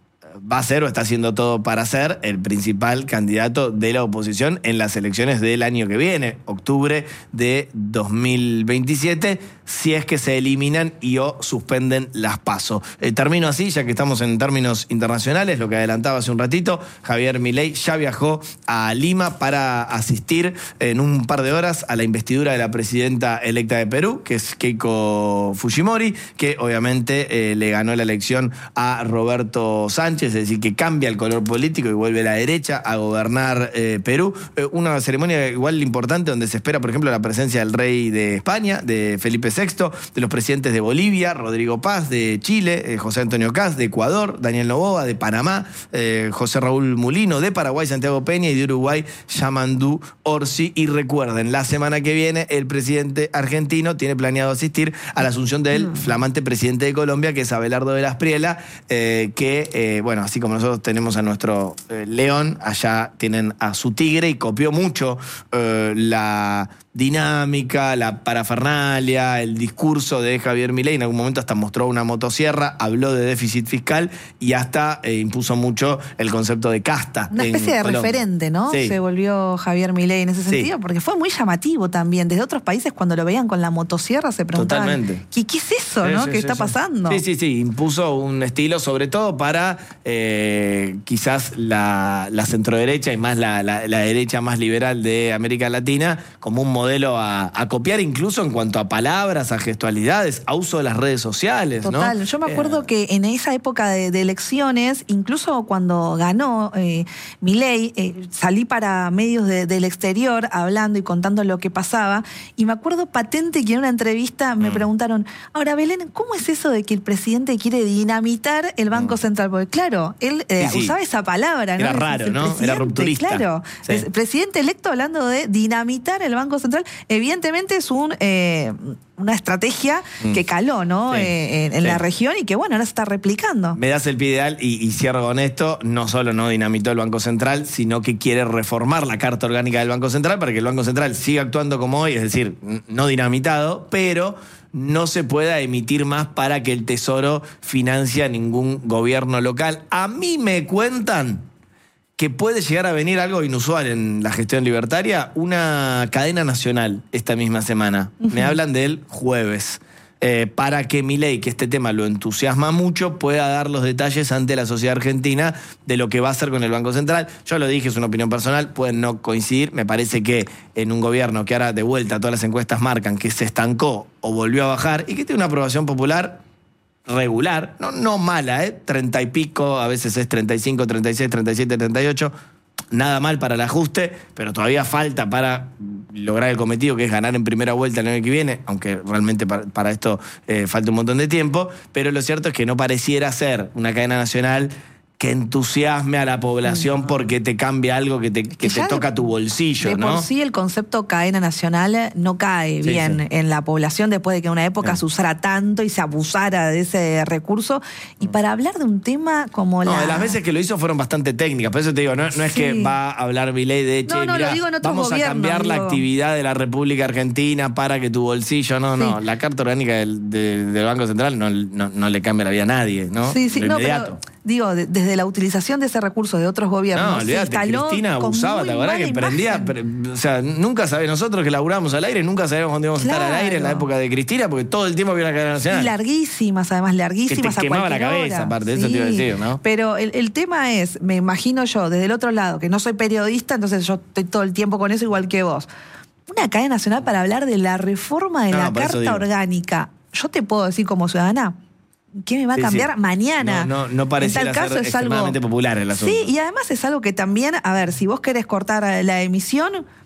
va a ser o está haciendo todo para ser el principal candidato de la oposición en las elecciones del año que viene, octubre de dos mil veintisiete, si es que se eliminan y o suspenden las PASO. Eh, termino así, ya que estamos en términos internacionales, lo que adelantaba hace un ratito, Javier Milei ya viajó a Lima para asistir en un par de horas a la investidura de la presidenta electa de Perú, que es Keiko Fujimori, que obviamente eh, le ganó la elección a Roberto Sánchez, es decir, que cambia el color político y vuelve la derecha a gobernar eh, Perú. Eh, una ceremonia igual importante donde se espera, por ejemplo, la presencia del rey de España, de Felipe sexto, de los presidentes de Bolivia, Rodrigo Paz, de Chile, eh, José Antonio Kast, de Ecuador, Daniel Noboa, de Panamá, eh, José Raúl Mulino, de Paraguay, Santiago Peña, y de Uruguay, Yamandu Orsi. Y recuerden, la semana que viene el presidente argentino tiene planeado asistir a la asunción del mm. flamante presidente de Colombia, que es Abelardo Velas Priela, eh, que, eh, bueno, así como nosotros tenemos a nuestro eh, león, allá tienen a su tigre, y copió mucho eh, la dinámica, la parafernalia, el discurso de Javier Milei. En algún momento hasta mostró una motosierra, habló de déficit fiscal y hasta eh, impuso mucho el concepto de casta. Una especie de Colombia. referente, ¿no? Sí. Se volvió Javier Milei en ese sentido, Sí. porque fue muy llamativo también. Desde otros países, cuando lo veían con la motosierra, se preguntaban, Totalmente. ¿qué, qué es eso, Sí, no? sí, ¿Qué sí, está sí. pasando? Sí, sí, sí. Impuso un estilo, sobre todo para eh, quizás la, la centroderecha y más la, la, la derecha más liberal de América Latina, como un modelo a, a copiar, incluso en cuanto a palabras, a gestualidades, a uso de las redes sociales, ¿no? Total, yo me acuerdo eh. que en esa época de, de elecciones, incluso cuando ganó eh, Milei, eh, salí para medios de, del exterior hablando y contando lo que pasaba, y me acuerdo patente que en una entrevista me mm. preguntaron, ahora Belén, ¿cómo es eso de que el presidente quiere dinamitar el Banco mm. Central? Porque claro, él eh, sí, sí. usaba esa palabra, ¿no? Era raro, ¿no? Era rupturista. Claro, sí. el presidente electo hablando de dinamitar el Banco Central, evidentemente es un, eh, una estrategia mm. que caló, ¿no? Sí. Eh, en, en sí. la región y que, bueno, ahora se está replicando. Me das el pie ideal y, y cierro con esto. No solo no dinamitó el Banco Central, sino que quiere reformar la Carta Orgánica del Banco Central para que el Banco Central siga actuando como hoy, es decir, no dinamitado, pero no se pueda emitir más para que el Tesoro financie a ningún gobierno local. A mí me cuentan que puede llegar a venir algo inusual en la gestión libertaria, una cadena nacional esta misma semana. Uh-huh. Me hablan del jueves. Eh, para que Milei, que este tema lo entusiasma mucho, pueda dar los detalles ante la sociedad argentina de lo que va a hacer con el Banco Central. Yo lo dije, es una opinión personal, pueden no coincidir. Me parece que en un gobierno que ahora de vuelta todas las encuestas marcan que se estancó o volvió a bajar y que tiene una aprobación popular regular, no, no mala, ¿eh? treinta y pico, a veces es treinta y cinco, treinta y seis, treinta y siete, treinta y ocho. Nada mal para el ajuste, pero todavía falta para lograr el cometido, que es ganar en primera vuelta el año que viene, aunque realmente para, para esto eh, falta un montón de tiempo. Pero lo cierto es que no pareciera ser una cadena nacional que entusiasme a la población porque te cambia algo que te, que que te toca tu bolsillo, de ¿no? De por sí el concepto cadena nacional no cae sí, bien sí. en la población después de que en una época sí. se usara tanto y se abusara de ese recurso. Y para hablar de un tema como no, la... de las veces que lo hizo fueron bastante técnicas, por eso te digo, no, no es sí. que va a hablar Milei de, che, no, no, mirá, lo digo en otros vamos gobiernos, a cambiar digo. la actividad de la República Argentina para que tu bolsillo, no, sí. no, la Carta Orgánica del, de, del Banco Central no, no, no le cambia la vida a nadie, ¿no? Sí, sí, lo no, inmediato. Pero, digo, de, desde la utilización de ese recurso de otros gobiernos. No, olvídate, Cristina abusaba, ¿te acordás que prendía? Pero, o sea, nunca sabíamos, nosotros que laburamos al aire, nunca sabíamos dónde íbamos claro. a estar al aire en la época de Cristina, porque todo el tiempo había una cadena nacional. Y larguísimas, además, larguísimas. Que te quemaba a la cabeza, hora. aparte, sí. eso te iba a decir, ¿no? Pero el, el tema es, me imagino yo, desde el otro lado, que no soy periodista, entonces yo estoy todo el tiempo con eso igual que vos. Una cadena nacional para hablar de la reforma de no, la Carta Orgánica. Yo te puedo decir como ciudadana, ¿qué me va a sí, cambiar sí. mañana? No, no, no pareciera en tal caso ser es extremadamente algo... popular el asunto. Sí, y además es algo que también, a ver, si vos querés cortar la emisión,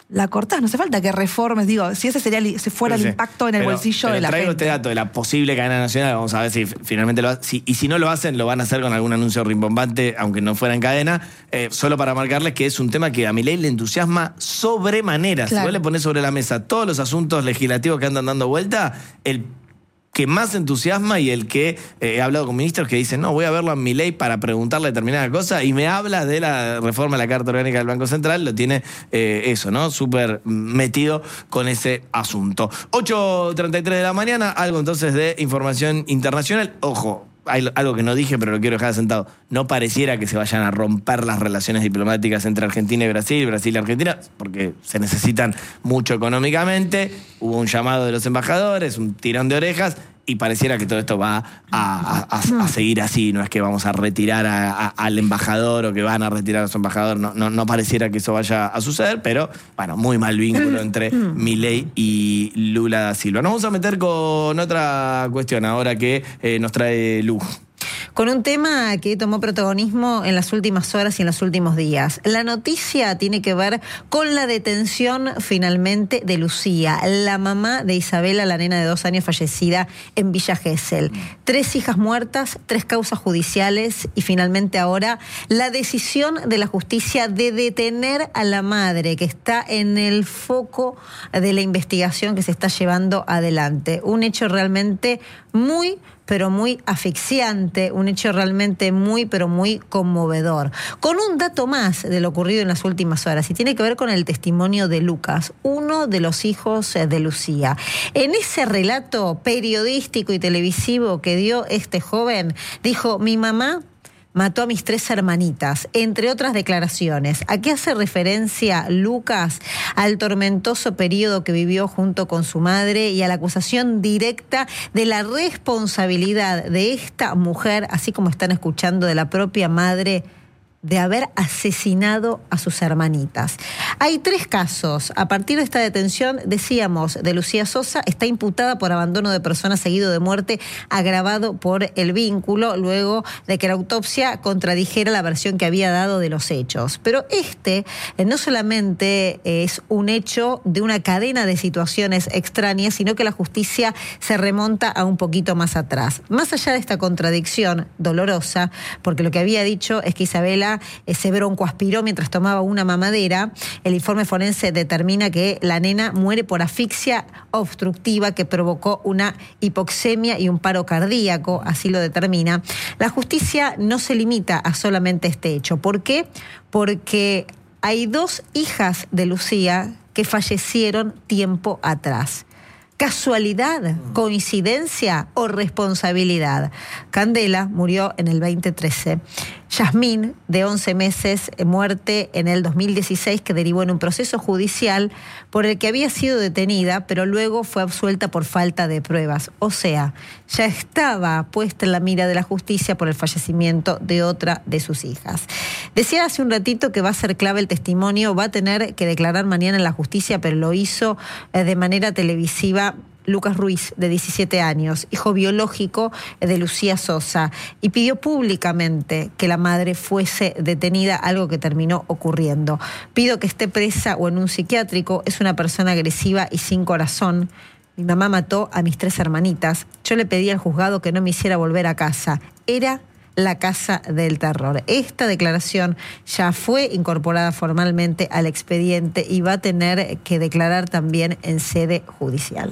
la cortás, no hace falta que reformes, digo, si ese sería si fuera Sí, el sí. impacto en el Pero- bolsillo pero de la traigo gente. este dato de la posible cadena nacional, vamos a ver si finalmente lo hacen. Y si no lo hacen, lo van a hacer con algún anuncio rimbombante, aunque no fuera en cadena, eh, solo para marcarles que es un tema que a Milei le entusiasma sobremanera. Claro. Si vos le pones sobre la mesa todos los asuntos legislativos que andan dando vuelta, el que más entusiasma y el que eh, he hablado con ministros que dicen, no, voy a verlo a Milei para preguntarle determinada cosa, y me habla de la reforma de la Carta Orgánica del Banco Central, lo tiene eh, eso, ¿no? Súper metido con ese asunto. ocho treinta y tres de la mañana, algo entonces de información internacional. Ojo, hay algo que no dije, pero lo quiero dejar sentado. No pareciera que se vayan a romper las relaciones diplomáticas entre Argentina y Brasil, Brasil y Argentina, porque se necesitan mucho económicamente. Hubo un llamado de los embajadores, un tirón de orejas, y pareciera que todo esto va a, a- a- a seguir así. No es que vamos a retirar a- a- al embajador o que van a retirar a su embajador. No, no, no pareciera que eso vaya a suceder, pero bueno, muy mal vínculo entre Milei y Lula da Silva. Nos vamos a meter con otra cuestión ahora que eh, nos trae Lu. Con un tema que tomó protagonismo en las últimas horas y en los últimos días. La noticia tiene que ver con la detención finalmente de Lucía, la mamá de Isabela, la nena de dos años fallecida en Villa Gesell. Tres hijas muertas, tres causas judiciales y finalmente ahora la decisión de la justicia de detener a la madre, que está en el foco de la investigación que se está llevando adelante. Un hecho realmente muy pero muy asfixiante, un hecho realmente muy, pero muy conmovedor. Con un dato más de lo ocurrido en las últimas horas, y tiene que ver con el testimonio de Lucas, uno de los hijos de Lucía. En ese relato periodístico y televisivo que dio este joven, dijo, mi mamá mató a mis tres hermanitas, entre otras declaraciones. ¿A qué hace referencia Lucas? Al tormentoso periodo que vivió junto con su madre y a la acusación directa de la responsabilidad de esta mujer, así como están escuchando, de la propia madre, de haber asesinado a sus hermanitas. Hay tres casos. A partir de esta detención, decíamos, de Lucía Sosa, está imputada por abandono de persona seguido de muerte agravado por el vínculo, luego de que la autopsia contradijera la versión que había dado de los hechos. Pero este eh, no solamente es un hecho de una cadena de situaciones extrañas, sino que la justicia se remonta a un poquito más atrás. Más allá de esta contradicción dolorosa, porque lo que había dicho es que Isabela eh, se broncoaspiró mientras tomaba una mamadera, el informe forense determina que la nena muere por asfixia obstructiva que provocó una hipoxemia y un paro cardíaco, así lo determina. La justicia no se limita a solamente este hecho. ¿Por qué? Porque hay dos hijas de Lucía que fallecieron tiempo atrás. ¿Casualidad, coincidencia o responsabilidad? Candela murió en el veinte trece. Yasmín, de once meses, muerte en el dos mil dieciséis, que derivó en un proceso judicial por el que había sido detenida, pero luego fue absuelta por falta de pruebas. O sea, ya estaba puesta en la mira de la justicia por el fallecimiento de otra de sus hijas. Decía hace un ratito que va a ser clave el testimonio, va a tener que declarar mañana en la justicia, pero lo hizo eh, de manera televisiva Lucas Ruiz, de diecisiete años, hijo biológico de Lucía Sosa, y pidió públicamente que la madre fuese detenida, algo que terminó ocurriendo. Pido que esté presa o en un psiquiátrico, es una persona agresiva y sin corazón. Mi mamá mató a mis tres hermanitas. Yo le pedí al juzgado que no me hiciera volver a casa. Era la casa del terror. Esta declaración ya fue incorporada formalmente al expediente y va a tener que declarar también en sede judicial.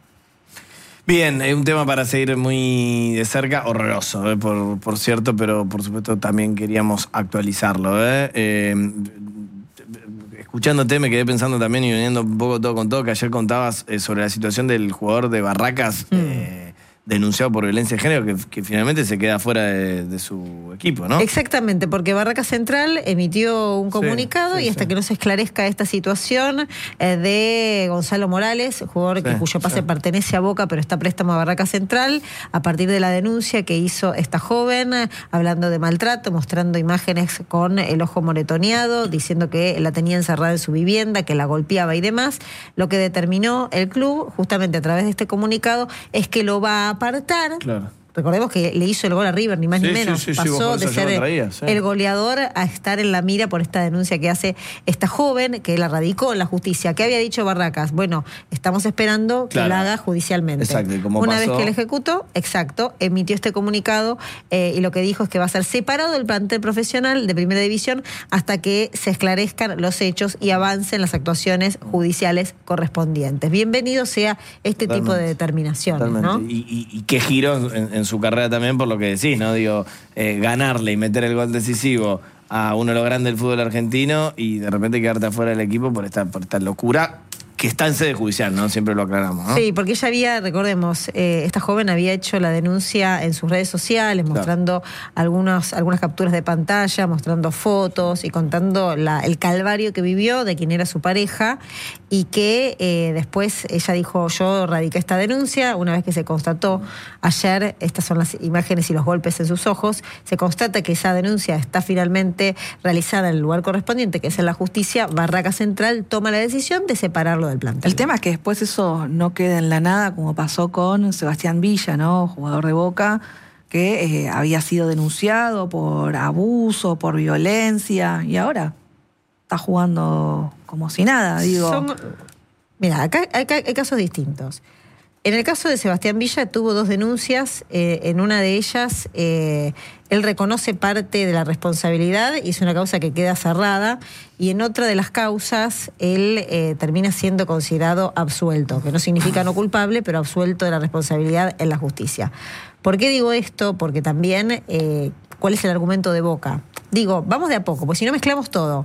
Bien, es un tema para seguir muy de cerca, horroroso, eh, por, por cierto, pero por supuesto también queríamos actualizarlo. Eh. Eh, escuchándote me quedé pensando también y uniendo un poco todo con todo, que ayer contabas eh, sobre la situación del jugador de Barracas, mm. eh, denunciado por violencia de género, que, que finalmente se queda fuera de, de su equipo, ¿no? Exactamente, porque Barracas Central emitió un comunicado sí, sí, y hasta sí. que no se esclarezca esta situación eh, de Gonzalo Morales, jugador Sí, que, cuyo pase sí. pertenece a Boca, pero está préstamo a Barracas Central, a partir de la denuncia que hizo esta joven, eh, hablando de maltrato, mostrando imágenes con el ojo moretoneado, diciendo que la tenía encerrada en su vivienda, que la golpeaba y demás, lo que determinó el club, justamente a través de este comunicado, es que lo va a apartar, Claro. recordemos que le hizo el gol a River, ni más Sí, ni sí, menos. sí, sí, Pasó vos por de eso yo ser lo traía, sí. el goleador a estar en la mira por esta denuncia que hace esta joven, que la radicó en la justicia. ¿Qué había dicho Barracas? Bueno, estamos esperando que Claro. la haga judicialmente. Exacto, y como Una pasó- vez que el ejecutó, exacto, emitió este comunicado eh, y lo que dijo es que va a ser separado del plantel profesional de Primera División hasta que se esclarezcan los hechos y avancen las actuaciones judiciales correspondientes. Bienvenido sea este Totalmente. tipo de determinaciones, Totalmente. ¿no? Y, y, y qué giro en, en su carrera también por lo que decís, ¿no? Digo, eh, ganarle y meter el gol decisivo a uno de los grandes del fútbol argentino y de repente quedarte afuera del equipo por esta, por esta locura que está en sede judicial, ¿no? Siempre lo aclaramos, ¿no? Sí, porque ella había, recordemos, eh, esta joven había hecho la denuncia en sus redes sociales, Claro. mostrando algunos, algunas capturas de pantalla, mostrando fotos y contando la, el calvario que vivió de quien era su pareja y que eh, después ella dijo, yo radiqué esta denuncia, una vez que se constató ayer, estas son las imágenes y los golpes en sus ojos, se constata que esa denuncia está finalmente realizada en el lugar correspondiente, que es en la justicia. Barraca Central toma la decisión de separarlo del plantel. El tema es que después eso no queda en la nada, como pasó con Sebastián Villa, ¿no? Jugador de Boca, que eh, había sido denunciado por abuso, por violencia, y ahora está jugando como si nada, digo. Son- mira, acá, acá hay casos distintos. En el caso de Sebastián Villa tuvo dos denuncias, eh, en una de ellas eh, él reconoce parte de la responsabilidad y es una causa que queda cerrada, y en otra de las causas él eh, termina siendo considerado absuelto, que no significa no culpable, pero absuelto de la responsabilidad en la justicia. ¿Por qué digo esto? Porque también, eh, ¿cuál es el argumento de Boca? Digo, vamos de a poco, porque si no mezclamos todo.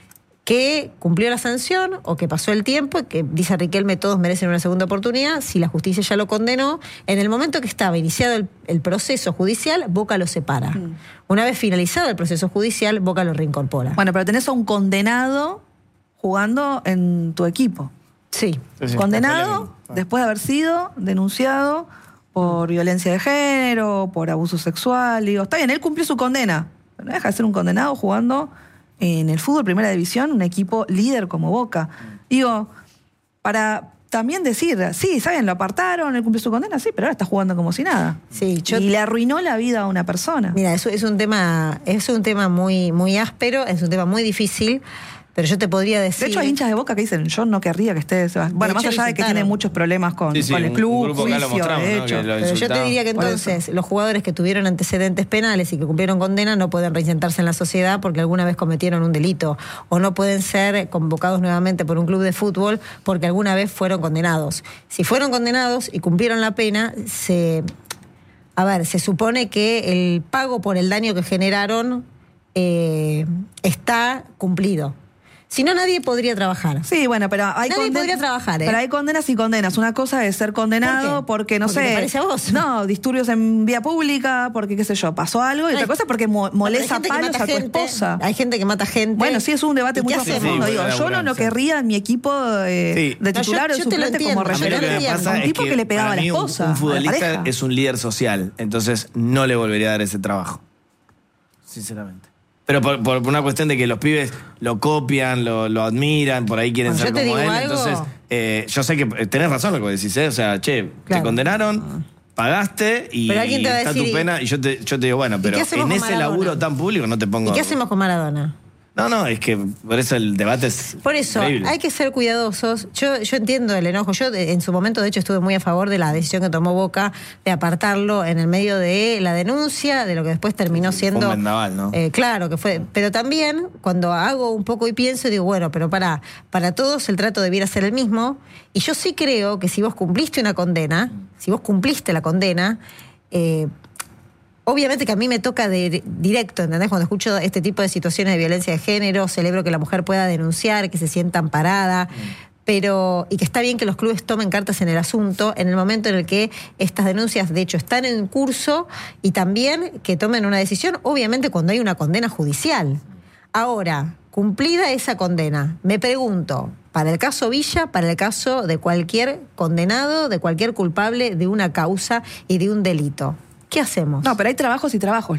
Que cumplió la sanción o que pasó el tiempo y que, dice Riquelme, todos merecen una segunda oportunidad. Si la justicia ya lo condenó, en el momento que estaba iniciado el, el proceso judicial, Boca lo separa. Mm. Una vez finalizado el proceso judicial, Boca lo reincorpora. Bueno, pero tenés a un condenado jugando en tu equipo. Sí. Sí, sí, Condenado después de haber sido denunciado por violencia de género, por abuso sexual. Digo, está bien, él cumplió su condena, pero no deja de ser un condenado jugando en el fútbol Primera División, un equipo líder como Boca. Digo, para también decir, sí, ¿saben? Lo apartaron, él cumplió su condena, sí, pero ahora está jugando como si nada. Sí, yo- y le arruinó la vida a una persona. Mira, eso es un tema, es un tema muy, muy áspero, es un tema muy difícil, pero yo te podría decir. De hecho, hay hinchas de Boca que dicen, yo no querría que esté Sebastián. Bueno, más hecho, allá lo de que insultaron. tiene muchos problemas con, Sí, sí, con el un- club, un grupo acá lo juicio, mostramos, de ¿no? hecho. Que lo Pero yo te insultaban. diría que Por entonces los jugadores que tuvieron antecedentes penales y que cumplieron condena no pueden reinsertarse en la sociedad porque alguna vez cometieron un delito, o no pueden ser convocados nuevamente por un club de fútbol porque alguna vez fueron condenados. Si fueron condenados y cumplieron la pena, se, a ver, se supone que el pago por el daño que generaron eh, está cumplido. Si no, nadie podría trabajar. Sí, bueno, pero hay Nadie conden- podría trabajar, ¿eh? Pero hay condenas y condenas. Una cosa es ser condenado ¿Por qué? porque, no Porque sé. te parece a vos. No, disturbios en vía pública, porque, qué sé yo, pasó algo. Y Ay, otra cosa es porque mo- molesta Hay gente que palos mata a tu gente, esposa. Hay gente que mata gente. Bueno, sí, es un debate ¿Y muy qué profundo. hacemos? Digo, Sí, yo no lo sí. querría en mi equipo eh, Sí. de No, titular yo- o de yo te lo suplente como entiendo. A mí lo referente. que me pasa Un es tipo que, le pegaba a para la mí un- esposa. un a la futbolista pareja. es un líder social, entonces no le volvería a dar ese trabajo. Sinceramente. Pero por, por una cuestión de que los pibes lo copian, lo, lo admiran, por ahí quieren Bueno, ser yo te como él. digo algo. Entonces, eh, yo sé que tenés razón lo que decís, ¿eh? O sea, che, Claro. te condenaron, pagaste y Pero alguien te va a está decir, tu pena. Y yo te, yo te digo, bueno, pero qué hacemos en con ese Maradona? laburo tan público no te pongo. ¿Y qué hacemos con Maradona? No, no, es que por eso el debate es. Por eso, increíble. hay que ser cuidadosos. Yo, yo entiendo el enojo. Yo de- en su momento, de hecho, estuve muy a favor de la decisión que tomó Boca de apartarlo en el medio de la denuncia, de lo que después terminó Fue un siendo. vendaval, ¿no? Eh, claro que fue. Pero también, cuando hago un poco y pienso, digo, bueno, pero para, para todos el trato debiera ser el mismo. Y yo sí creo que si vos cumpliste una condena, si vos cumpliste la condena, eh, obviamente que a mí me toca de directo, ¿entendés? Cuando escucho este tipo de situaciones de violencia de género, celebro que la mujer pueda denunciar, que se sienta amparada, pero y que está bien que los clubes tomen cartas en el asunto en el momento en el que estas denuncias, de hecho, están en curso, y también que tomen una decisión, obviamente, cuando hay una condena judicial. Ahora, cumplida esa condena, me pregunto, para el caso Villa, para el caso de cualquier condenado, de cualquier culpable de una causa y de un delito, ¿qué hacemos? No, pero hay trabajos y trabajos, Lu.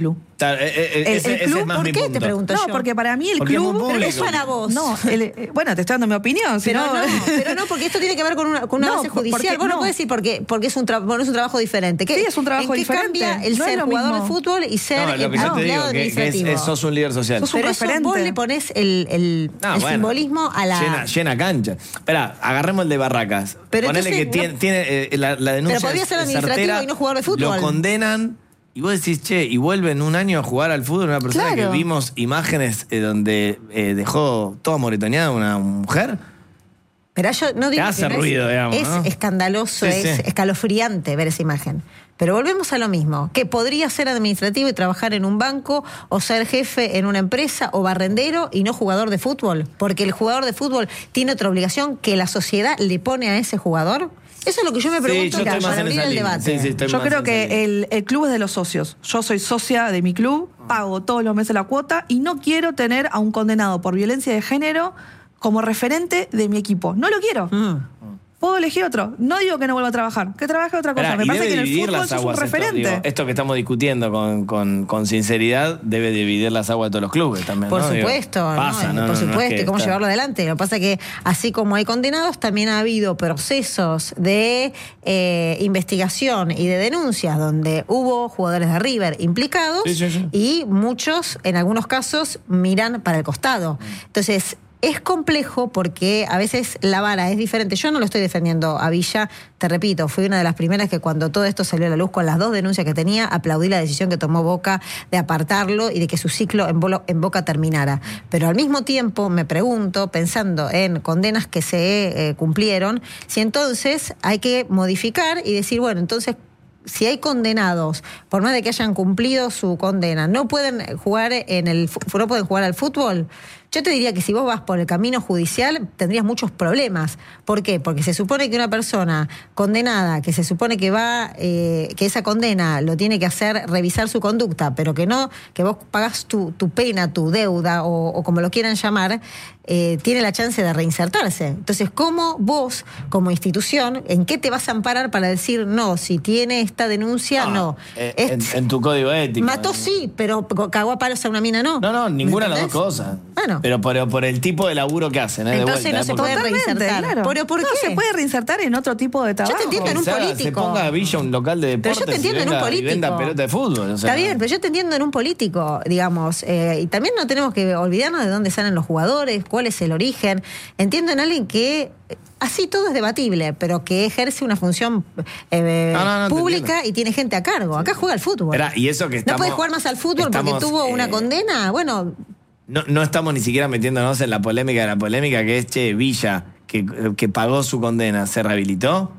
Está, eh, eh, El- ese, el ese club, es más ¿por mi qué? punto. Te pregunto No, yo. porque para mí el Porque es muy club. público. Pero eso para vos. No, el- eh, bueno, te estoy dando mi opinión. Si Pero no, no, pero no, porque esto tiene que ver con una, con una No, base judicial. porque Vos no no. podés decir porque, porque es, un tra- bueno, es un trabajo diferente. ¿Qué- Sí, es un trabajo ¿en qué diferente. cambia el No es ser lo jugador mismo. de fútbol y ser No, lo que yo empleado te digo, que, que es, administrativo? es- sos un líder social. Sos un Pero eso referente. vos le ponés el, el, No, el bueno. simbolismo a la... Llena, llena cancha. Espera, agarremos el de Barracas. Pero Ponele entonces que no- tiene, tiene, eh, la, la denuncia. Pero podría es- ser es administrativo certera, y no jugador de fútbol. Lo condenan y vos decís, che, y vuelve en un año a jugar al fútbol una persona Claro. que vimos imágenes eh, donde eh, dejó toda moretoneada una mujer. Pero yo no digo Te hace que no es- ruido, digamos, Es ¿no? escandaloso, Sí, es sí. escalofriante ver esa imagen. Pero volvemos a lo mismo, que podría ser administrativo y trabajar en un banco, o ser jefe en una empresa, o barrendero y no jugador de fútbol. Porque el jugador de fútbol tiene otra obligación que la sociedad le pone a ese jugador. Eso es lo que yo me Sí, pregunto yo estoy para más en abrir esa el línea. debate. Sí, sí, estoy Yo más creo en esa línea. que el, el club es de los socios. Yo soy socia de mi club, pago todos los meses la cuota y no quiero tener a un condenado por violencia de género como referente de mi equipo. No lo quiero. Mm. Puedo elegir otro. No digo que no vuelva a trabajar, que trabaje otra cosa. Esperá, Me y parece debe que en el dividir fútbol las sos un aguas esto, referente. digo, esto que estamos discutiendo con, con, con sinceridad debe dividir las aguas de todos los clubes también. Por ¿no? Digo, supuesto, ¿no? pasa, Eh, ¿no? por No, no, no es supuesto, que y cómo está- llevarlo adelante. Lo que pasa es que así como hay condenados, también ha habido procesos de eh, investigación y de denuncias donde hubo jugadores de River implicados Sí, sí, sí. y muchos, en algunos casos, miran para el costado. Entonces, es complejo porque a veces la vara es diferente. Yo no lo estoy defendiendo a Villa, te repito, fui una de las primeras que cuando todo esto salió a la luz con las dos denuncias que tenía, aplaudí la decisión que tomó Boca de apartarlo y de que su ciclo en, Bolo- en Boca terminara. Pero al mismo tiempo me pregunto, pensando en condenas que se eh, cumplieron, si entonces hay que modificar y decir, bueno, entonces si hay condenados, por más de que hayan cumplido su condena, no pueden jugar en el fu- no pueden jugar al fútbol. Yo te diría que si vos vas por el camino judicial tendrías muchos problemas. ¿Por qué? Porque se supone que una persona condenada, que se supone que va, eh, que esa condena lo tiene que hacer revisar su conducta, pero que no, que vos pagás tu, tu pena, tu deuda o, o como lo quieran llamar, eh, tiene la chance de reinsertarse. Entonces, ¿cómo vos, como institución, en qué te vas a amparar para decir no, si tiene esta denuncia, no? Eh, Es- en, en tu código ético. mató sí, pero cagó a palos a una mina no. No, no, ninguna de las dos ¿Me entendés? cosas. Bueno. Pero por, por el tipo de laburo que hacen, ¿eh? De Entonces vuelta, no ¿eh? se Porque- puede reinsertar. Claro. ¿Pero por no, qué? se puede reinsertar en otro tipo de trabajo. Yo te entiendo en un Quizá político. Se ponga a Villa un local de Pero deportes yo te entiendo y en un venga- y político. venda pelota de fútbol. o sea, Está bien, pero yo te entiendo en un político, digamos. eh, y también no tenemos que olvidarnos de dónde salen los jugadores, cuál es el origen. Entiendo en alguien que, eh, así todo es debatible, pero que ejerce una función eh, No, no, no, te pública entiendo. y tiene gente a cargo. Acá juega al fútbol. Esperá, y eso que ¿No estamos- puede jugar más al fútbol estamos, porque tuvo una eh, condena? Bueno, No, no estamos ni siquiera metiéndonos en la polémica de la polémica, que es, che, Villa, que, que pagó su condena, ¿se rehabilitó?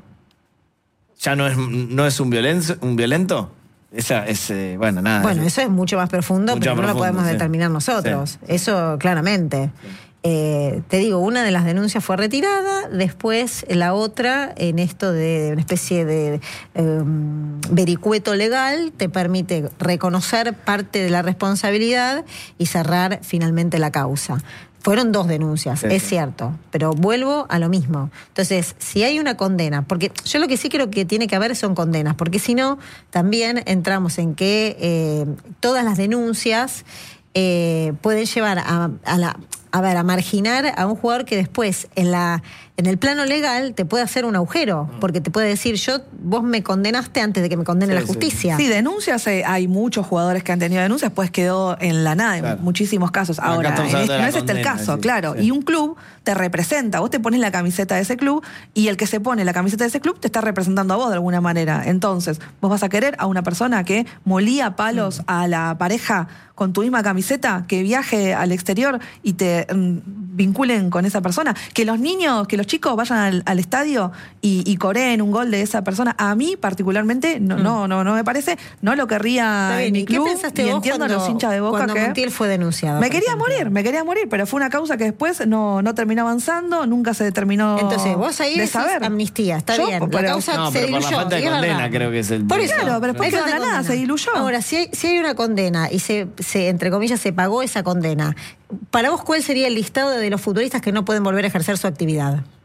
¿Ya no es, no es un, violen- un violento? Esa es, eh, bueno, nada. bueno, es- eso es mucho más profundo, Mucho pero más no lo profundo, podemos sí. determinar nosotros. Eso claramente. Eh, te digo, una de las denuncias fue retirada, después la otra, en esto de una especie de eh, vericueto legal, te permite reconocer parte de la responsabilidad y cerrar finalmente la causa. Fueron dos denuncias, Sí, es sí. cierto, pero vuelvo a lo mismo. Entonces, si hay una condena, porque yo lo que sí creo que tiene que haber son condenas, porque si no, también entramos en que eh, todas las denuncias eh, pueden llevar a, a la... A ver, a marginar a un jugador que después, en la en el plano legal, te puede hacer un agujero, porque te puede decir, yo vos me condenaste antes de que me condene Sí, la sí. justicia. Sí, denuncias, eh, hay muchos jugadores que han tenido denuncias, pues quedó en la nada Claro. en muchísimos casos. Acá Ahora, estamos en hablando este- de no la es este el condena, caso, sí, claro. sí. Y un club te representa, vos te pones la camiseta de ese club y el que se pone la camiseta de ese club te está representando a vos de alguna manera. Entonces, vos vas a querer a una persona que molía palos a la pareja con tu misma camiseta, que viaje al exterior y te mm, vinculen con esa persona, que los niños, que los chicos vayan al, al estadio y, y coreen un gol de esa persona. A mí particularmente no, no, no, no me parece, no lo querría Está bien, en mi ¿y qué club pensaste y vos entiendo a cuando, los hinchas de Boca cuando que Montiel fue denunciado? me por quería ejemplo? morir, me quería morir, pero fue una causa que después no, no terminó avanzando, nunca se terminó Entonces, vos ahí de decís saber. amnistía, está Yo, bien. La pero- causa No, se pero por la diluyó. falta de y es condena verdad. creo que es el Por punto. eso, Claro, pero después hay quedó falta en la de nada, condena. se diluyó. Ahora, si hay, si hay una condena y se, se, entre comillas, se pagó esa condena, para vos, ¿cuál sería el listado de los futbolistas que no pueden volver a ejercer su actividad?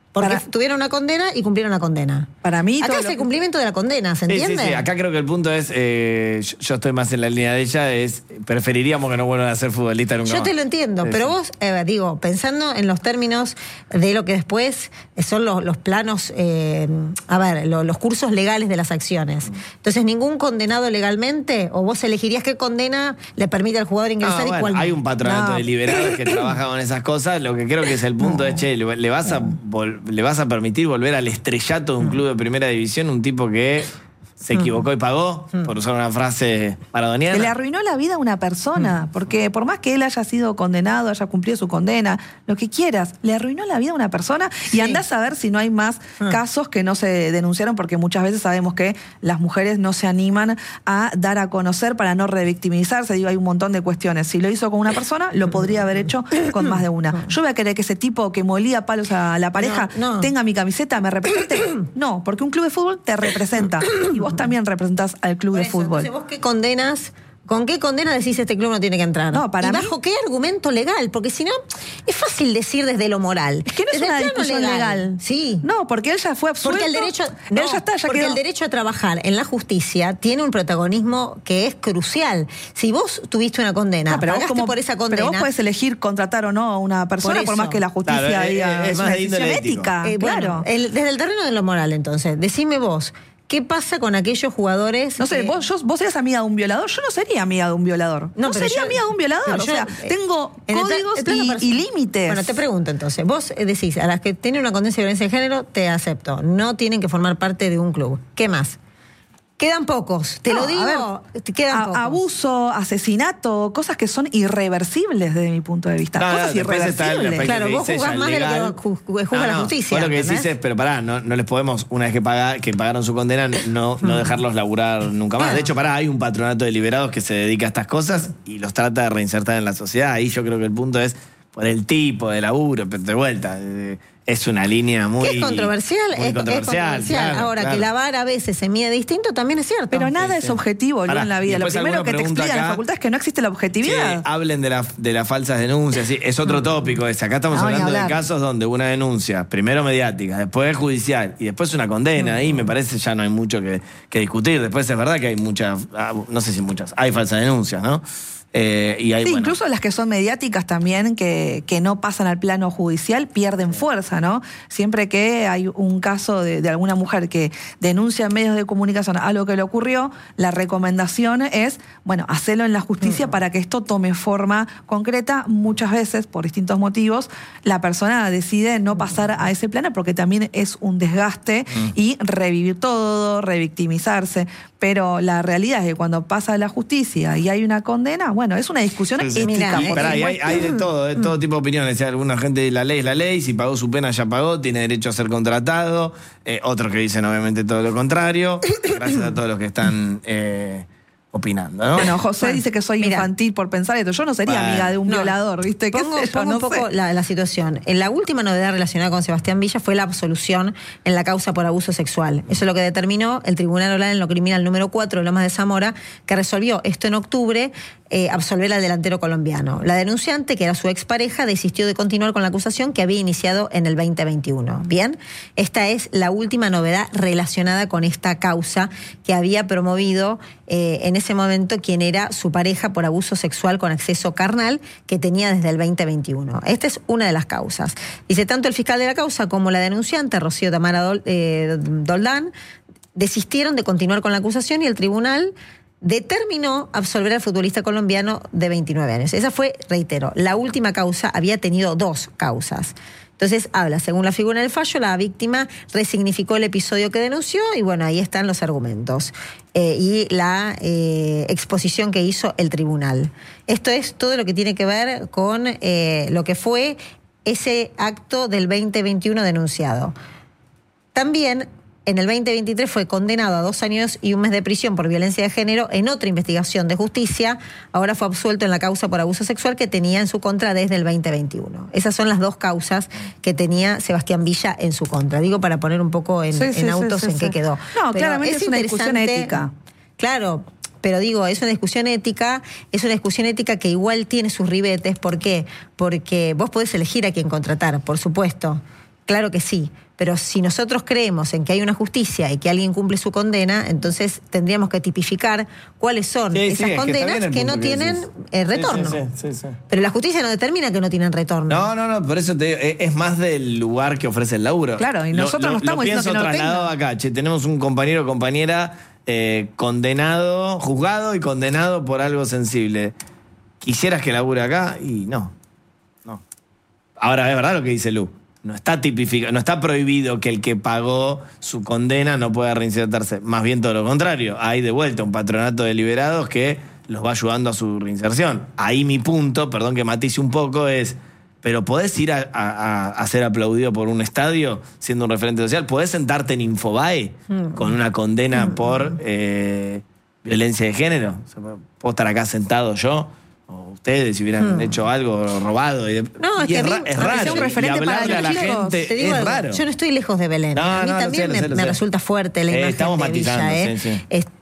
Porque Para- tuvieron una condena y cumplieron la condena. Para mí, Acá todo es lo el que- cumplimiento de la condena, ¿se Sí, entiende? sí, sí. Acá creo que el punto es, eh, yo, yo estoy más en la línea de ella, es preferiríamos que no vuelvan a ser futbolistas nunca Yo más. te lo entiendo, Sí, pero sí. vos, eh, digo, pensando en los términos de lo que después son los, los planos, eh, a ver, lo- los cursos legales de las acciones. Entonces, ningún condenado legalmente, o vos elegirías qué condena le permite al jugador ingresar Ah, y bueno, cuál no. hay un patronato No. de liberados que trabaja con esas cosas. Lo que creo que es el punto es, che, le, le vas a vol- le vas a permitir volver al estrellato de un club de primera división, un tipo que se equivocó y pagó, por usar una frase maradoniana. Que le arruinó la vida a una persona, porque por más que él haya sido condenado, haya cumplido su condena, lo que quieras, le arruinó la vida a una persona y andás a ver si no hay más casos que no se denunciaron, porque muchas veces sabemos que las mujeres no se animan a dar a conocer para no revictimizarse. Digo, hay un montón de cuestiones. Si lo hizo con una persona, lo podría haber hecho con más de una. Yo voy a querer que ese tipo que molía palos a la pareja No, no. tenga mi camiseta, me represente. No, porque un club de fútbol te representa. Y vos también representás al club de fútbol. Entonces, ¿vos qué condenas? ¿Con qué condena decís este club no tiene que entrar? No, para ¿Y mí- bajo qué argumento legal? Porque si no, es fácil decir desde lo moral. Es que no es Desde el una plano discusión legal. Sí. No, porque él ya fue absuelto. Porque el derecho, él no, ya está, ya porque quedó. el derecho a trabajar en la justicia tiene un protagonismo que es crucial. Si vos tuviste una condena, No, pero vos pagaste como- por esa condena. Pero vos podés elegir contratar o no a una persona Por por, eso. más que la justicia Claro, eh, diga eh, es es más una de decisión índole ético. ética. Eh, bueno, claro. el- desde el terreno de lo moral, entonces, decime vos, ¿qué pasa con aquellos jugadores? No sé, que- vos, yo- vos serías amiga de un violador, yo no sería amiga de un violador. No, pero sería yo- amiga de un violador. pero O yo, sea, eh, tengo en el pla- códigos el plano y, personal. y límites. Bueno, te pregunto entonces, vos eh, decís, a las que tienen una condena de violencia de género, te acepto, no tienen que formar parte de un club. ¿Qué más? Quedan pocos, te No, lo a digo, ver, te quedan a- pocos. abuso, asesinato, cosas que son irreversibles desde mi punto de vista. No, no, cosas después está el irreversibles. aspecto Claro, que vos dice jugás ella, más de lo que legal. ju- ju- juzga la justicia, Vos lo que decís ¿entendés? es, pero pará, no, no les podemos, una vez que, paga, que pagaron su condena, no, no dejarlos laburar nunca más. De hecho, pará, hay un patronato de liberados que se dedica a estas cosas y los trata de reinsertar en la sociedad. Ahí yo creo que el punto es por el tipo de laburo, pero de vuelta, eh, es una línea muy... Que es controversial, muy es, es controversial, controversial. claro, Ahora, claro. que la vara a veces se mide distinto también es cierto. Pero nada Sí, es sí. objetivo, Lu, Pará, en la vida. y Lo después primero alguno que te pregunta explican en la acá, facultad es que no existe la Che, objetividad. hablen de, la, de las falsas denuncias, sí, es otro tópico ese. Acá estamos No, ni hablando de hablar. casos donde una denuncia, primero mediática, después judicial y después una condena. Ahí me parece ya no hay mucho que, que discutir. Después es verdad que hay muchas, ah, no sé si muchas, hay falsas denuncias, ¿no? Eh, y hay, Sí, bueno, incluso las que son mediáticas también, que, que no pasan al plano judicial, pierden fuerza, ¿no? Siempre que hay un caso de, de alguna mujer que denuncia en medios de comunicación algo que le ocurrió, la recomendación es, bueno, hacerlo en la justicia para que esto tome forma concreta. Muchas veces, por distintos motivos, la persona decide no pasar a ese plano porque también es un desgaste y revivir todo, revictimizarse. Pero la realidad es que cuando pasa a la justicia y hay una condena, bueno, es una discusión Sí, sí. ética. Y, por pará, y hay, supuesto. hay de todo, de todo tipo de opiniones. O sea, alguna gente, la ley es la ley, si pagó su pena ya pagó, tiene derecho a ser contratado. Eh, otros que dicen obviamente todo lo contrario. Gracias a todos los que están eh, opinando, ¿no? Bueno, José dice que soy mira. infantil por pensar esto. Yo no sería Bueno. amiga de un No. violador, ¿viste? ¿Qué Pongo, sé yo? pongo No un poco sé. la, la situación. En la última novedad relacionada con Sebastián Villa fue la absolución en la causa por abuso sexual. Eso es lo que determinó el Tribunal Oral en lo criminal número cuatro de Lomas de Zamora, que resolvió esto en octubre, eh, absolver al delantero colombiano. La denunciante, que era su expareja, desistió de continuar con la acusación que había iniciado en el veinte veintiuno. Bien, esta es la última novedad relacionada con esta causa que había promovido eh, en ese momento quien era su pareja por abuso sexual con acceso carnal que tenía desde el veinte veintiuno. Esta es una de las causas. Dice, tanto el fiscal de la causa como la denunciante, Rocío Tamara Dol- eh, Doldán, desistieron de continuar con la acusación y el tribunal determinó absolver al futbolista colombiano de veintinueve años. Esa fue, reitero, la última causa, había tenido dos causas. Entonces habla, según la figura del fallo, la víctima resignificó el episodio que denunció y bueno, ahí están los argumentos eh, y la eh, exposición que hizo el tribunal. Esto es todo lo que tiene que ver con eh, lo que fue ese acto del veinte veintiuno denunciado. También en el veinte veintitrés fue condenado a dos años y un mes de prisión por violencia de género en otra investigación de justicia. Ahora fue absuelto en la causa por abuso sexual que tenía en su contra desde el veinte veintiuno. Esas son las dos causas que tenía Sebastián Villa en su contra. Digo, para poner un poco en, Sí, en sí, sí, autos sí, en sí. qué quedó. No, Pero claramente es una discusión interesante- ética. Claro, pero digo, es una discusión ética, es una discusión ética que igual tiene sus ribetes. ¿Por qué? Porque vos podés elegir a quién contratar, por supuesto. claro que sí. Pero si nosotros creemos en que hay una justicia y que alguien cumple su condena, entonces tendríamos que tipificar cuáles son Sí, sí, esas es que condenas está bien el que, punto no que tienen decís. eh, retorno. Sí, sí, sí, sí, sí. Pero la justicia no determina que no tienen retorno. No, no, no, por eso te digo, es- es más del lugar que ofrece el laburo. Claro, y Lo- nosotros lo- no estamos lo diciendo pienso que no lo trasladado acá. Che, tenemos un compañero o compañera eh, condenado, juzgado y condenado por algo sensible. ¿Quisieras que labure acá? Y no. No. Ahora, es verdad lo que dice Lu. No está tipificado, no está prohibido que el que pagó su condena no pueda reinsertarse. Más bien todo lo contrario. Hay de vuelta un patronato de liberados que los va ayudando a su reinserción. Ahí mi punto, perdón que matice un poco, es, pero ¿podés ir a, a- a ser aplaudido por un estadio siendo un referente social? ¿Podés sentarte en Infobae Mm. con una condena por eh, violencia de género? O sea, ¿puedo estar acá sentado yo? O ustedes si hubieran Mm. hecho algo robado. Y de- No, es y que a mí- ra- es a mí raro. sea un Y referente para hablarle a la los chicos, gente te digo es algo, raro. Yo no estoy lejos de Belén. No, a mí no, lo también sé, lo me, sé, lo me sé. resulta fuerte la Eh, imagen estamos de Villa. matizando, ¿eh? sí, sí. Es-